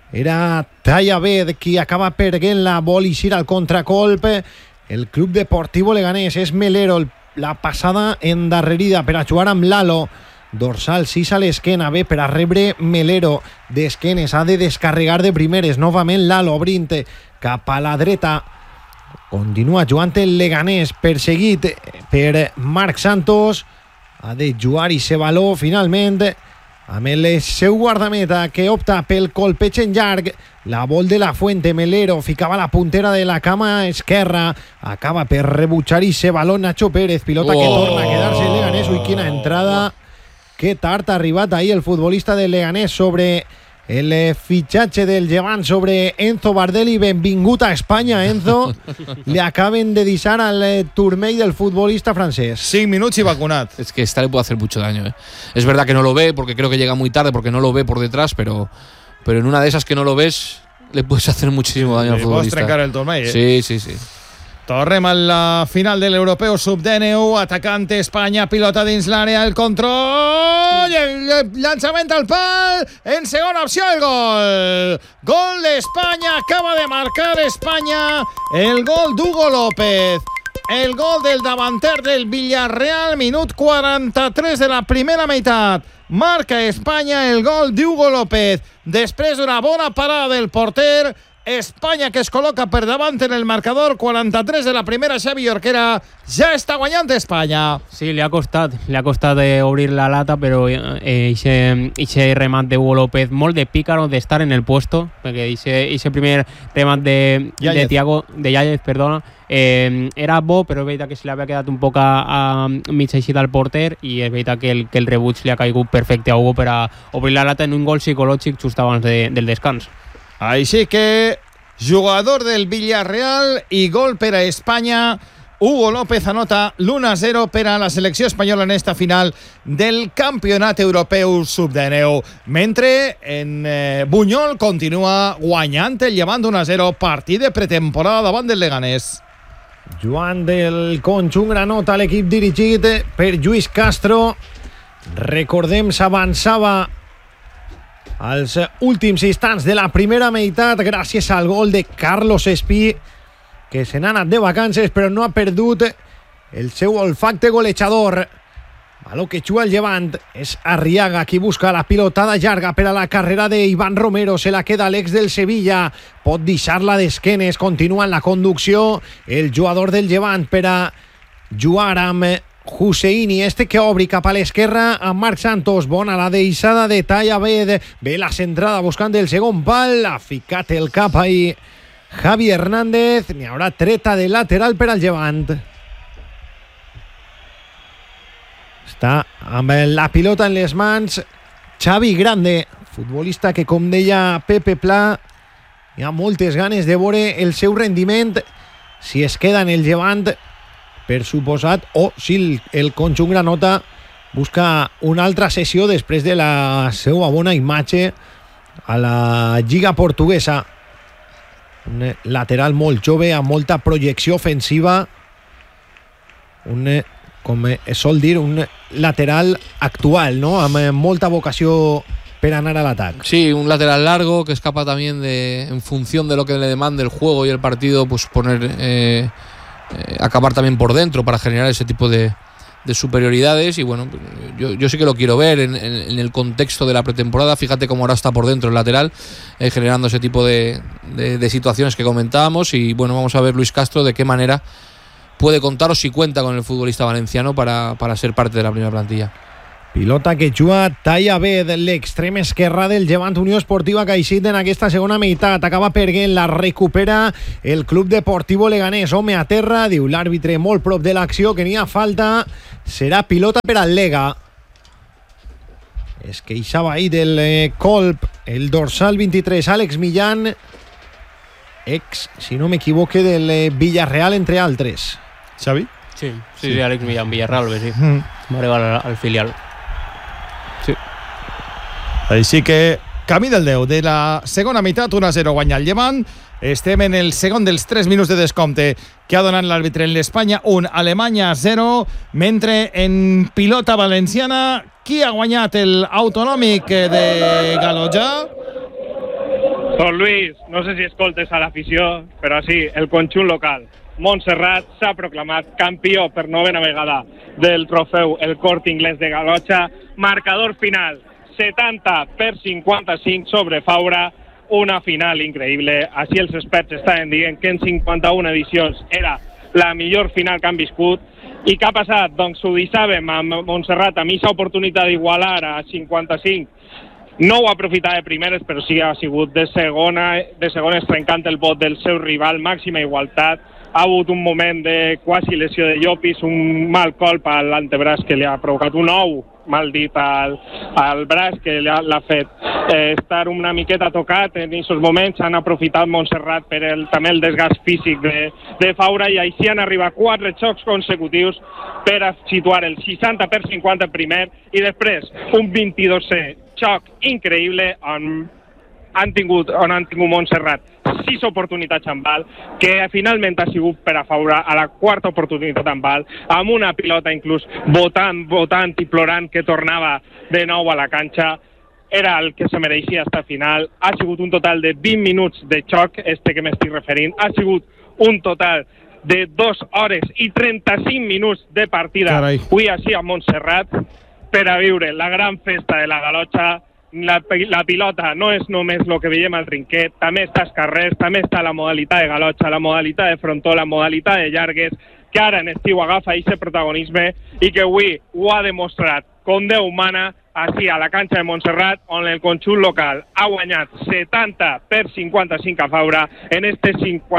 era Tallabed qui acaba perdent la vol eixir al contracolp. El Club Deportivo Leganés és Melero, la passada endarrerida per a jugar amb Lalo, dorsal sis a l'esquena, bé per a rebre Melero d'esquenes, ha de descarregar de primeres, novament Lalo obrint cap a la dreta, continua jugant el Leganés, perseguit per Marc Santos, ha de jugar i se való finalment amb el seu guardameta, que opta pel colpeig en llarg, la vol de la Fuente. Melero ficava la puntera de la cama esquerra, acaba per rebutjar i se való Nacho Pérez, pilota que oh. torna a quedar-se el Leganés. Ui, quina entrada, que tard ha arribat ahir el futbolista del Leganés sobre el fitxatge del Llevant, sobre Enzo Bardelli. Benvingut a Espanya, Enzo. Le acaben de deixar al turmell del futbolista francés. cinc minuts i vacunat. Es que esta le puede hacer mucho daño, ¿eh? Es verdad que no lo ve, porque creo que llega muy tarde, porque no lo ve por detrás, pero, pero en una de esas que no lo ves, le puedes hacer muchísimo daño al futbolista. Le pots trencar el turmell, eh? Sí, sí, sí. Tornem a la final de l'Europeu sub dinou, atacant Espanya, pilota dins l'àrea, el control, el llançament al pal, en segona opció el gol. Gol d'Espanya, acaba de marcar Espanya, el gol d'Hugo López. El gol del davanter del Villarreal, minut quaranta-tres de la primera meitat. Marca Espanya el gol d'Hugo López, després d'una bona parada del porter. Espanya, que es col·loca per davant en el marcador, quaranta-tres de la primera. Xavi Jorquera, ja està guanyant Espanya. Sí, li ha costat, li ha costat eh, obrir la lata, però eixe eh, remat de Hugo López, molt de pícaro d'estar en el puesto, perquè eixe primer remat de, de Thiago, de Yáñez, perdona, eh, era bo, però és veritat que se li havia quedat un poc a, a mig eixit al porter, i és veritat que el, que el rebuig li ha caigut perfecte a Hugo per a obrir la lata en un gol psicològic just abans de, del descans. Així que jugador del Villarreal i gol per a Espanya. Hugo López anota l'u a zero per a la selecció espanyola en esta final del Campionat Europeu sub dinou. Mentre en eh, Bunyol continua guanyant el Llevant un a zero, partit de pretemporada davant del Leganés. Joan del conjunt granota, l'equip dirigit per Lluís Castro. Recordem, s'avançava als últims instants de la primera meitat gràcies al gol de Carlos Espí, que se n'ha anat de vacances però no ha perdut el seu olfacte golejador. Baló que juga el Llevant, és Arriaga qui busca la pilotada llarga per a la carrera d'Ivan Romero, se la queda l'ex del Sevilla, pot deixar-la d'esquenes, continua en la conducció el jugador del Llevant per a jugar amb Husseini, este que obri cap a l'esquerra amb Marc Santos. Bona la deixada de Tallabed, ve la centrada buscant el segon pal, ha ficat el cap ahí Javi Hernández, n'hi haurà treta de lateral per al Llevant. Està amb la pilota en les mans Xavi Grande, futbolista que, com deia Pepe Pla, hi ha moltes ganes de veure el seu rendiment si es queda en el Llevant, per suposat, o si el, el conjunt granota busca una altra sessió després de la seva bona imatge a la Lliga Portuguesa. Un lateral molt jove, amb molta projecció ofensiva, un, com es sol dir, un lateral actual, ¿no? Amb molta vocació per anar a l'atac. Sí, un lateral largo que es capaz también de, en función de lo que le demande el juego y el partido, pues poner eh, eh, acabar también por dentro para generar ese tipo de, de superioridades. Y bueno, yo, yo sí que lo quiero ver en, en, en el contexto de la pretemporada. Fíjate cómo ahora está por dentro el lateral, eh, generando ese tipo de, de, de situaciones que comentábamos. Y bueno, vamos a ver Luis Castro de qué manera puede contar o si cuenta con el futbolista valenciano para, para ser parte de la primera plantilla. Pilota que juga Talla B, l'extrem esquerre del Llevant Unió Esportiva, que ha eixit en aquesta segona meitat. Acaba perdent, la recupera el Club Deportivo Leganés. Home a terra, diu l'àrbitre molt prop de l'acció, que n'hi ha falta. Serà pilota per al Lega. Es queixava ahir del eh, colp el dorsal vint-i-tres, Àlex Millán, ex, si no m'equivoque, del eh, Villarreal, entre altres. Xavi? Sí, sí, sí, Àlex Millán, Villarreal, bé, sí. Mm. Va arribar al, al filial. Sí. Així que camí del deu de la segona meitat, un a zero guanya el Llevant. Estem en el segon dels tres minuts de descompte que ha donat l'àrbitre en l'Espanya un, Alemanya zero, mentre en pilota valenciana, qui ha guanyat el autonòmic de Galotja? Don Luis, no sé si escoltes a l'afició, però sí, el conjunt local. Montserrat s'ha proclamat campió per novena vegada del trofeu El Corte Inglés de Galotja. Marcador final, setanta per cinquanta-cinc sobre Faura. Una final increïble. Així els experts estaven dient que en cinquanta-una edicions era la millor final que han viscut. I què ha passat? Doncs ho dissàvem amb Montserrat, amb aquesta oportunitat d'igualar a cinquanta-cinc. No ho ha aprofitat de primeres, però sí ha sigut de segona, de segones trencant el vot del seu rival, màxima igualtat. Ha hagut un moment de quasi lesió de Llopis, un mal colp a l'antebraç que li ha provocat un ou, mal dit, al, al braç, que l'ha fet eh, estar una miqueta tocat en aquests moments. Han aprofitat Montserrat per el, també el desgast físic de, de Faura, i així han arribat quatre xocs consecutius per a situar el seixanta per cinquanta primer, i després un vint-i-dosè xoc increïble on han tingut, on han tingut Montserrat sis oportunitats amb bal, que finalment ha sigut per a Faura a la quarta oportunitat amb bal, amb una pilota inclús votant, votant i plorant que tornava de nou a la canxa. Era el que se mereixia esta final. Ha sigut un total de vint minuts de xoc, este que m'estic referint. Ha sigut un total de dues hores i trenta-cinc minuts de partida. Carai. Avui així a Montserrat, per a viure la gran festa de la Galotxa. La, la pilota no és només el que veiem al trinquet, també està als carrers, també està la modalitat de Galotxa, la modalitat de frontó, la modalitat de llargues, que ara en estiu agafa aquest protagonisme i que avui ho ha demostrat com Déu humana així a la canxa de Montserrat, on el conjunt local ha guanyat setanta per cinquanta-cinc a Faura en este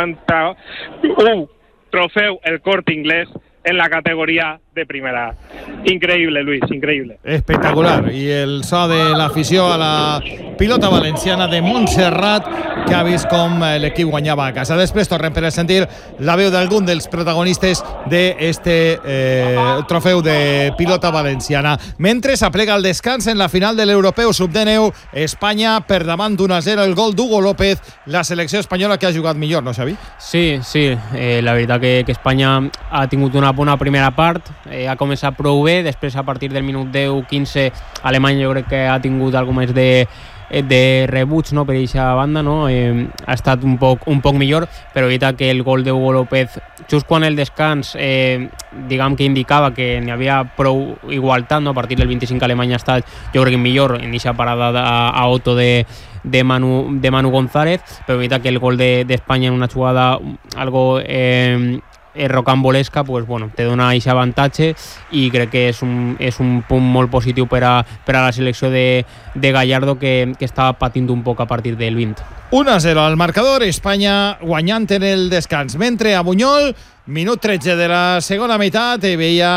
cinquanta-u trofeu El Corte Inglés en la categoria de primera. Increïble, Luis, increïble. Espectacular. I el so de l'afició a la pilota valenciana de Montserrat, que ha vist com l'equip guanyava a casa. Després tornem per a sentir la veu d'algun dels protagonistes d'este eh, trofeu de pilota valenciana. Mentre s'aplega el descans en la final de l'Europeu sub dinou, Espanya per davant d'un a zero, el gol d'Hugo López, la selecció espanyola que ha jugat millor, no, Xavi? Sí, sí. Eh, la veritat que, que Espanya ha tingut una bona primera part, eh, ha començat prou bé, després a partir del minut deu quinze Alemanya jo crec que ha tingut alguna més de, de rebuig, no, per aquesta banda, no? Eh, ha estat un poc, un poc millor, però veritat que el gol de Hugo López, just quan el descans eh, diguem que indicava que n'hi havia prou igualtat, no? A partir del vint-i-cinc Alemanya ha estat jo crec que millor en aquesta parada a, a Otto de de Manu, de Manu González, però veritat que el gol d'Espanya de, en una jugada algo eh, rocambolesca, pues bueno, te dona aquest avantatge i crec que és un, és un punt molt positiu per a, per a la selecció de, de Gallardo, que, que estava patint un poc a partir del vint. un a zero al marcador, Espanya guanyant en el descans, mentre a Bunyol, minut tretze de la segona meitat, veia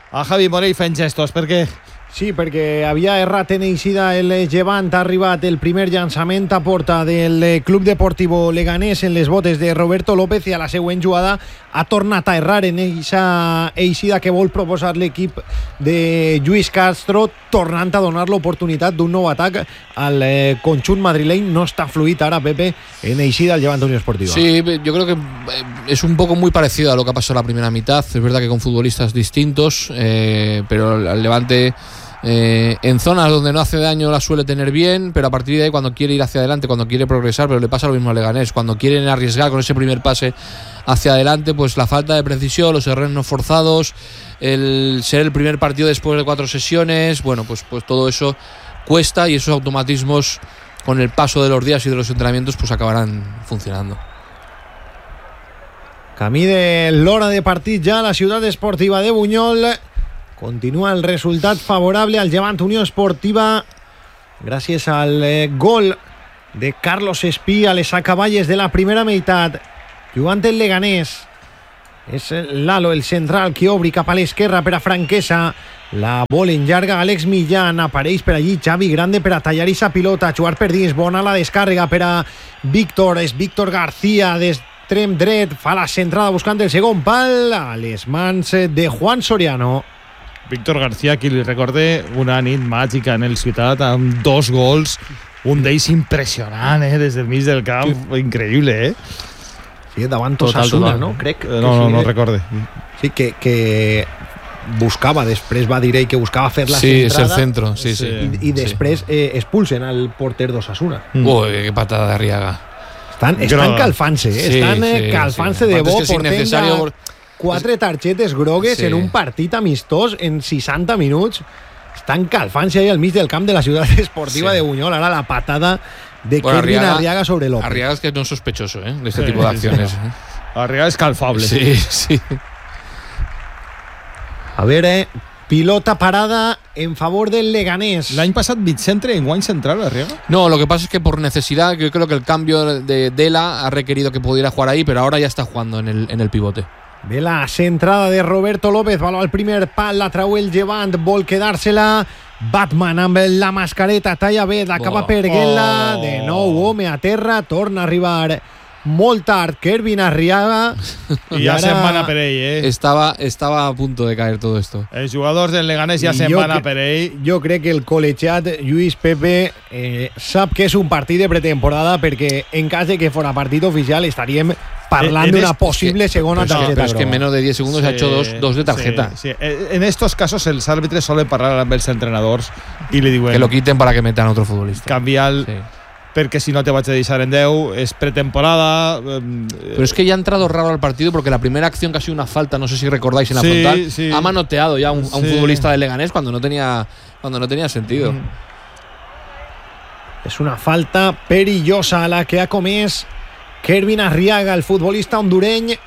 a Javi Morell fent gestos, perquè... Sí, perquè havia errat en eixida el Llevant. Ha arribat el primer llançament a porta del Club Deportivo Leganés en les botes de Roberto López i a la següent jugada ha tornat a errar en eixa eixida que vol proposar l'equip de Lluís Castro, tornant a donar l'oportunitat d'un nou atac al conjunt madrileny. No està fluid ara, Pepe, en eixida el Llevant Unión Esportiva. Sí, yo creo que es un poco muy parecido a lo que ha pasado la primera mitad. Es verdad que con futbolistas distintos, eh, pero el Levante... Eh, en zonas donde no hace daño la suele tener bien, pero a partir de ahí cuando quiere ir hacia adelante, cuando quiere progresar, pero le pasa lo mismo al Leganés, cuando quieren arriesgar con ese primer pase hacia adelante, pues la falta de precisión, los errores no forzados, el ser el primer partido después de cuatro sesiones, bueno, pues, pues todo eso cuesta y esos automatismos con el paso de los días y de los entrenamientos pues acabarán funcionando. Camí de l'hora de partit ja a la ciutat esportiva de Buñol. Continua el resultat favorable al Llevant Unió Esportiva gràcies al eh, gol de Carlos Espí a les acaballes de la primera meitat. Jugant el Leganés. És Lalo, el central, que obri cap a l'esquerra per a Franquesa. La vol en llarga Àlex Millán. Apareix per allí Xavi Grande per a tallar esa pilota. Jugar per dins. Bona la descàrrega per a Víctor. És Víctor García d'extrem dret. Fa la centrada buscant el segon pal a les mans de Juan Soriano. Víctor García, qui li recorde una nit màgica en el Ciutat amb dos gols, un d'ells impressionant, eh, des del mig del camp, sí. Increïble, eh? Sí, davant Osasuna, no? Crec que no, no, sí, no recorde. Sí, que, que buscava, després va dir ell que buscava fer la sí, centrada. Sí, és el centro, sí, sí. I, i després sí. eh, expulsen al porter d'Osasuna. Mm. Uy, qué patada de Arriaga. Estan, estan calfant-se, eh? Sí, estan sí, calfant-se sí. de bo, es que portent a... Quatre targetes grogues sí. en un partit amistós en seixanta minuts. Estan calfant-se ahí al mig del camp de la ciutat esportiva sí. de Buñol. Ahora la patada de bueno, Kevin Arriaga, Arriaga sobre López. Arriaga es que no es sospechoso, ¿eh? De este sí, tipo de acciones. Sí. Arriaga es calfable. Sí, sí. A ver, eh, pilota parada en favor del Leganés. L'any passat mig centre en guany central, Arriaga. No, lo que pasa es que por necesidad, yo creo que el cambio de Dela ha requerido que pudiera jugar ahí, pero ahora ya está jugando en el, en el pivote. Ve la centrada de Roberto López, baló al primer pal, la trau el Llevant, vol quedar-se-la. Batman amb la mascareta, talla bé, acaba oh, perguent-la. Oh. De nou, home a terra, torna a arribar molt tard Kevin Arriaga. I ja ara... se'n van a per ell, eh? Estava, estava a punto de caer todo esto. Els jugadors del Leganés ja se'n van a per ell. Jo crec que el col·legiat Lluís Pepe eh, sap que és un partit de pretemporada, perquè en cas de que fora partit oficial estaríem parlant d'una posible es que, segona pero tarjeta. Pero es que en menos de diez segundos sí, ha hecho dos, dos de tarjeta. Sí, sí. En estos casos els àrbitres solen parlar amb els entrenadors i li diuen que lo quiten para que metan otro futbolista. Canviar el... Sí. Porque si no te vas a deixar en deu, es pretemporada. Eh, Pero es que ya ha entrado raro al partido porque la primera acción que ha sido una falta, no sé si recordáis en la sí, frontal, sí. ha manoteado ya a un, a un sí. futbolista del Leganés cuando no tenía, cuando no tenía sentido. Mm. Es una falta perillosa la que ha comès Kevin Arriaga, el futbolista hondureño,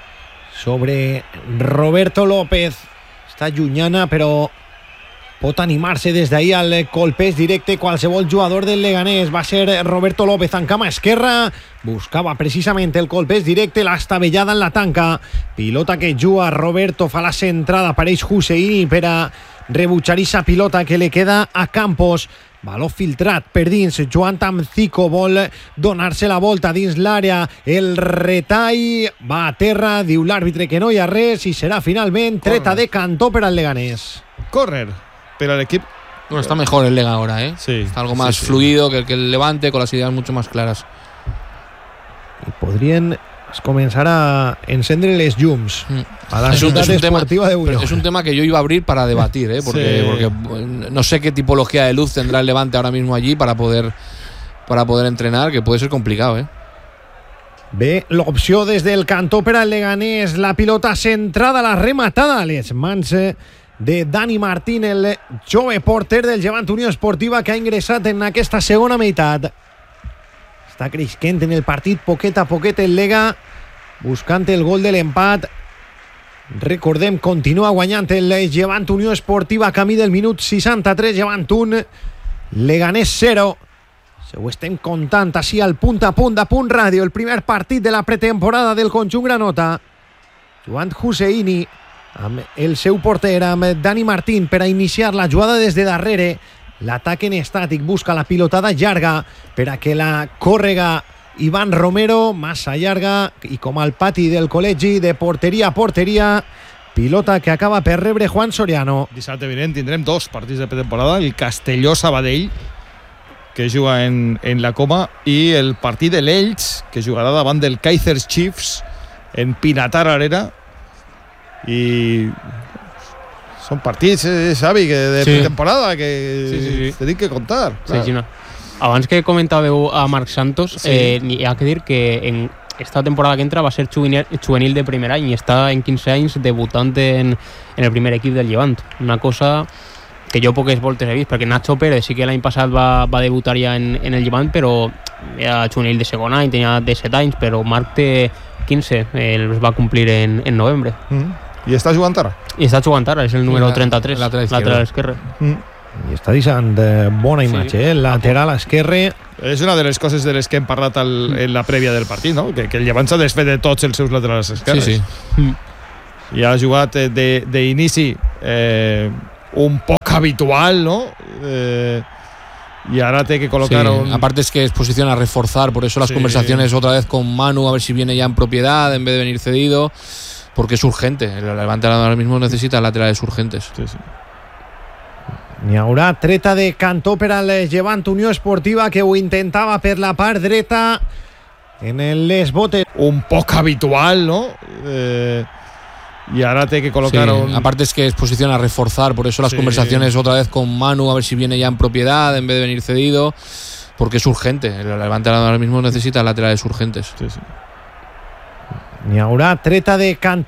sobre Roberto López. Està llunyana, però pot animar-se des d'ahir al colpeix directe qualsevol jugador del Leganés. Va ser Roberto López en cama esquerra, buscava precisament el colpeix directe, l'estabellada en la tanca, pilota que juga Roberto, fa la centrada, apareix Husseini per a rebutjar esa pilota que le queda a Campos. Baló filtrat per dins, Joan Tamcico vol donar-se la volta dins l'àrea, el retall va a terra, diu l'àrbitre que no hi ha res i serà finalment treta de cantó per al Leganés. Córrer, pero el equipo... Bueno, está mejor el Lega ahora, ¿eh? Sí, está algo más sí, sí. fluido que el, que el Levante, con las ideas mucho más claras. Y podrien comenzar a encendre les llums mm. a la ciutat esportiva de Buñol. Es un tema que yo iba a abrir para debatir, ¿eh? Porque, sí. porque no sé qué tipología de luz tendrá el Levante ahora mismo allí para poder, para poder entrenar, que puede ser complicado, ¿eh? Bé, l'opció des del cantó per al Leganés, la pilota centrada, la rematada a les mans de Dani Martín, el jove porter del Llevant Unió Esportiva, que ha ingressat en aquesta segona meitat. Està creixent en el partit poquet a poquet el Lega, buscant el gol de l'empat. Recordem, continua guanyant el Llevant Unió Esportiva, camí del minut seixanta-tres, Llevant un, Leganés zero. Se ho estem contant així al punt a punt de Punt Ràdio, el primer partit de la pretemporada del conjunt granota. Joan Husseini amb el seu porter, amb Dani Martín, per a iniciar la jugada des de darrere. L'atac en estàtic, busca la pilotada llarga per a que la còrrega Ivan Romero, massa llarga, i com al pati del col·legi, de porteria a porteria, pilota que acaba per rebre Juan Soriano. Dissabte vinent tindrem dos partits de pretemporada, el Castelló-Sabadell, que juga en, en la Coma, i el partit de l'Elx, que jugarà davant del Kaizer Chiefs en Pinatar Arena. I són partits, eh, Xavi, que de sí. pretemporada que sí, sí, sí. tenim que contar. Sí, sí, no. Abans que comentàveu a Marc Santos, sí. eh, hi ha que dir que en esta temporada que entra va ser juvenil, juvenil de primer any i està en quinze anys debutant en, en el primer equip del Llevant. Una cosa que jo poques voltes he vist, perquè Nacho Pérez sí que l'any passat va, va debutar ja en, en el Llevant, però era juvenil de segon any, tenia disset anys, però Marc té quinze, els va complir en, en novembre. Mm. I està jugant ara? I està jugant ara, és el número trenta-tres, lateral esquerre. Mm. I està deixant eh, bona imatge, sí. eh? Lateral esquerre. És una de les coses de les que hem parlat al, en la prèvia del partit, no? Que, que el Llevant s'ha desfet de tots els seus laterals esquerres. Sí, sí. I ha jugat d'inici eh, un poc habitual, ¿no? Eh, y ahora tiene que colocar sí. un... Aparte es que es posición a reforzar, por eso las sí. conversaciones otra vez con Manu, a ver si viene ya en propiedad en vez de venir cedido, porque es urgente. El Levante ahora mismo necesita laterales urgentes. Sí, sí. N'hi haurà treta de cantó per al Llevant Unió Esportiva, que ho intentava per la part dreta en les botes. Un poc habitual, ¿no? Eh, y ahora tiene que colocar sí. un... Aparte es que es posición a reforzar, por eso las sí. conversaciones otra vez con Manu, a ver si viene ya en propiedad en vez de venir cedido, porque es urgente. El Levante ahora mismo necesita laterales urgentes. Sí, sí. N'hi haurà treta de cantó.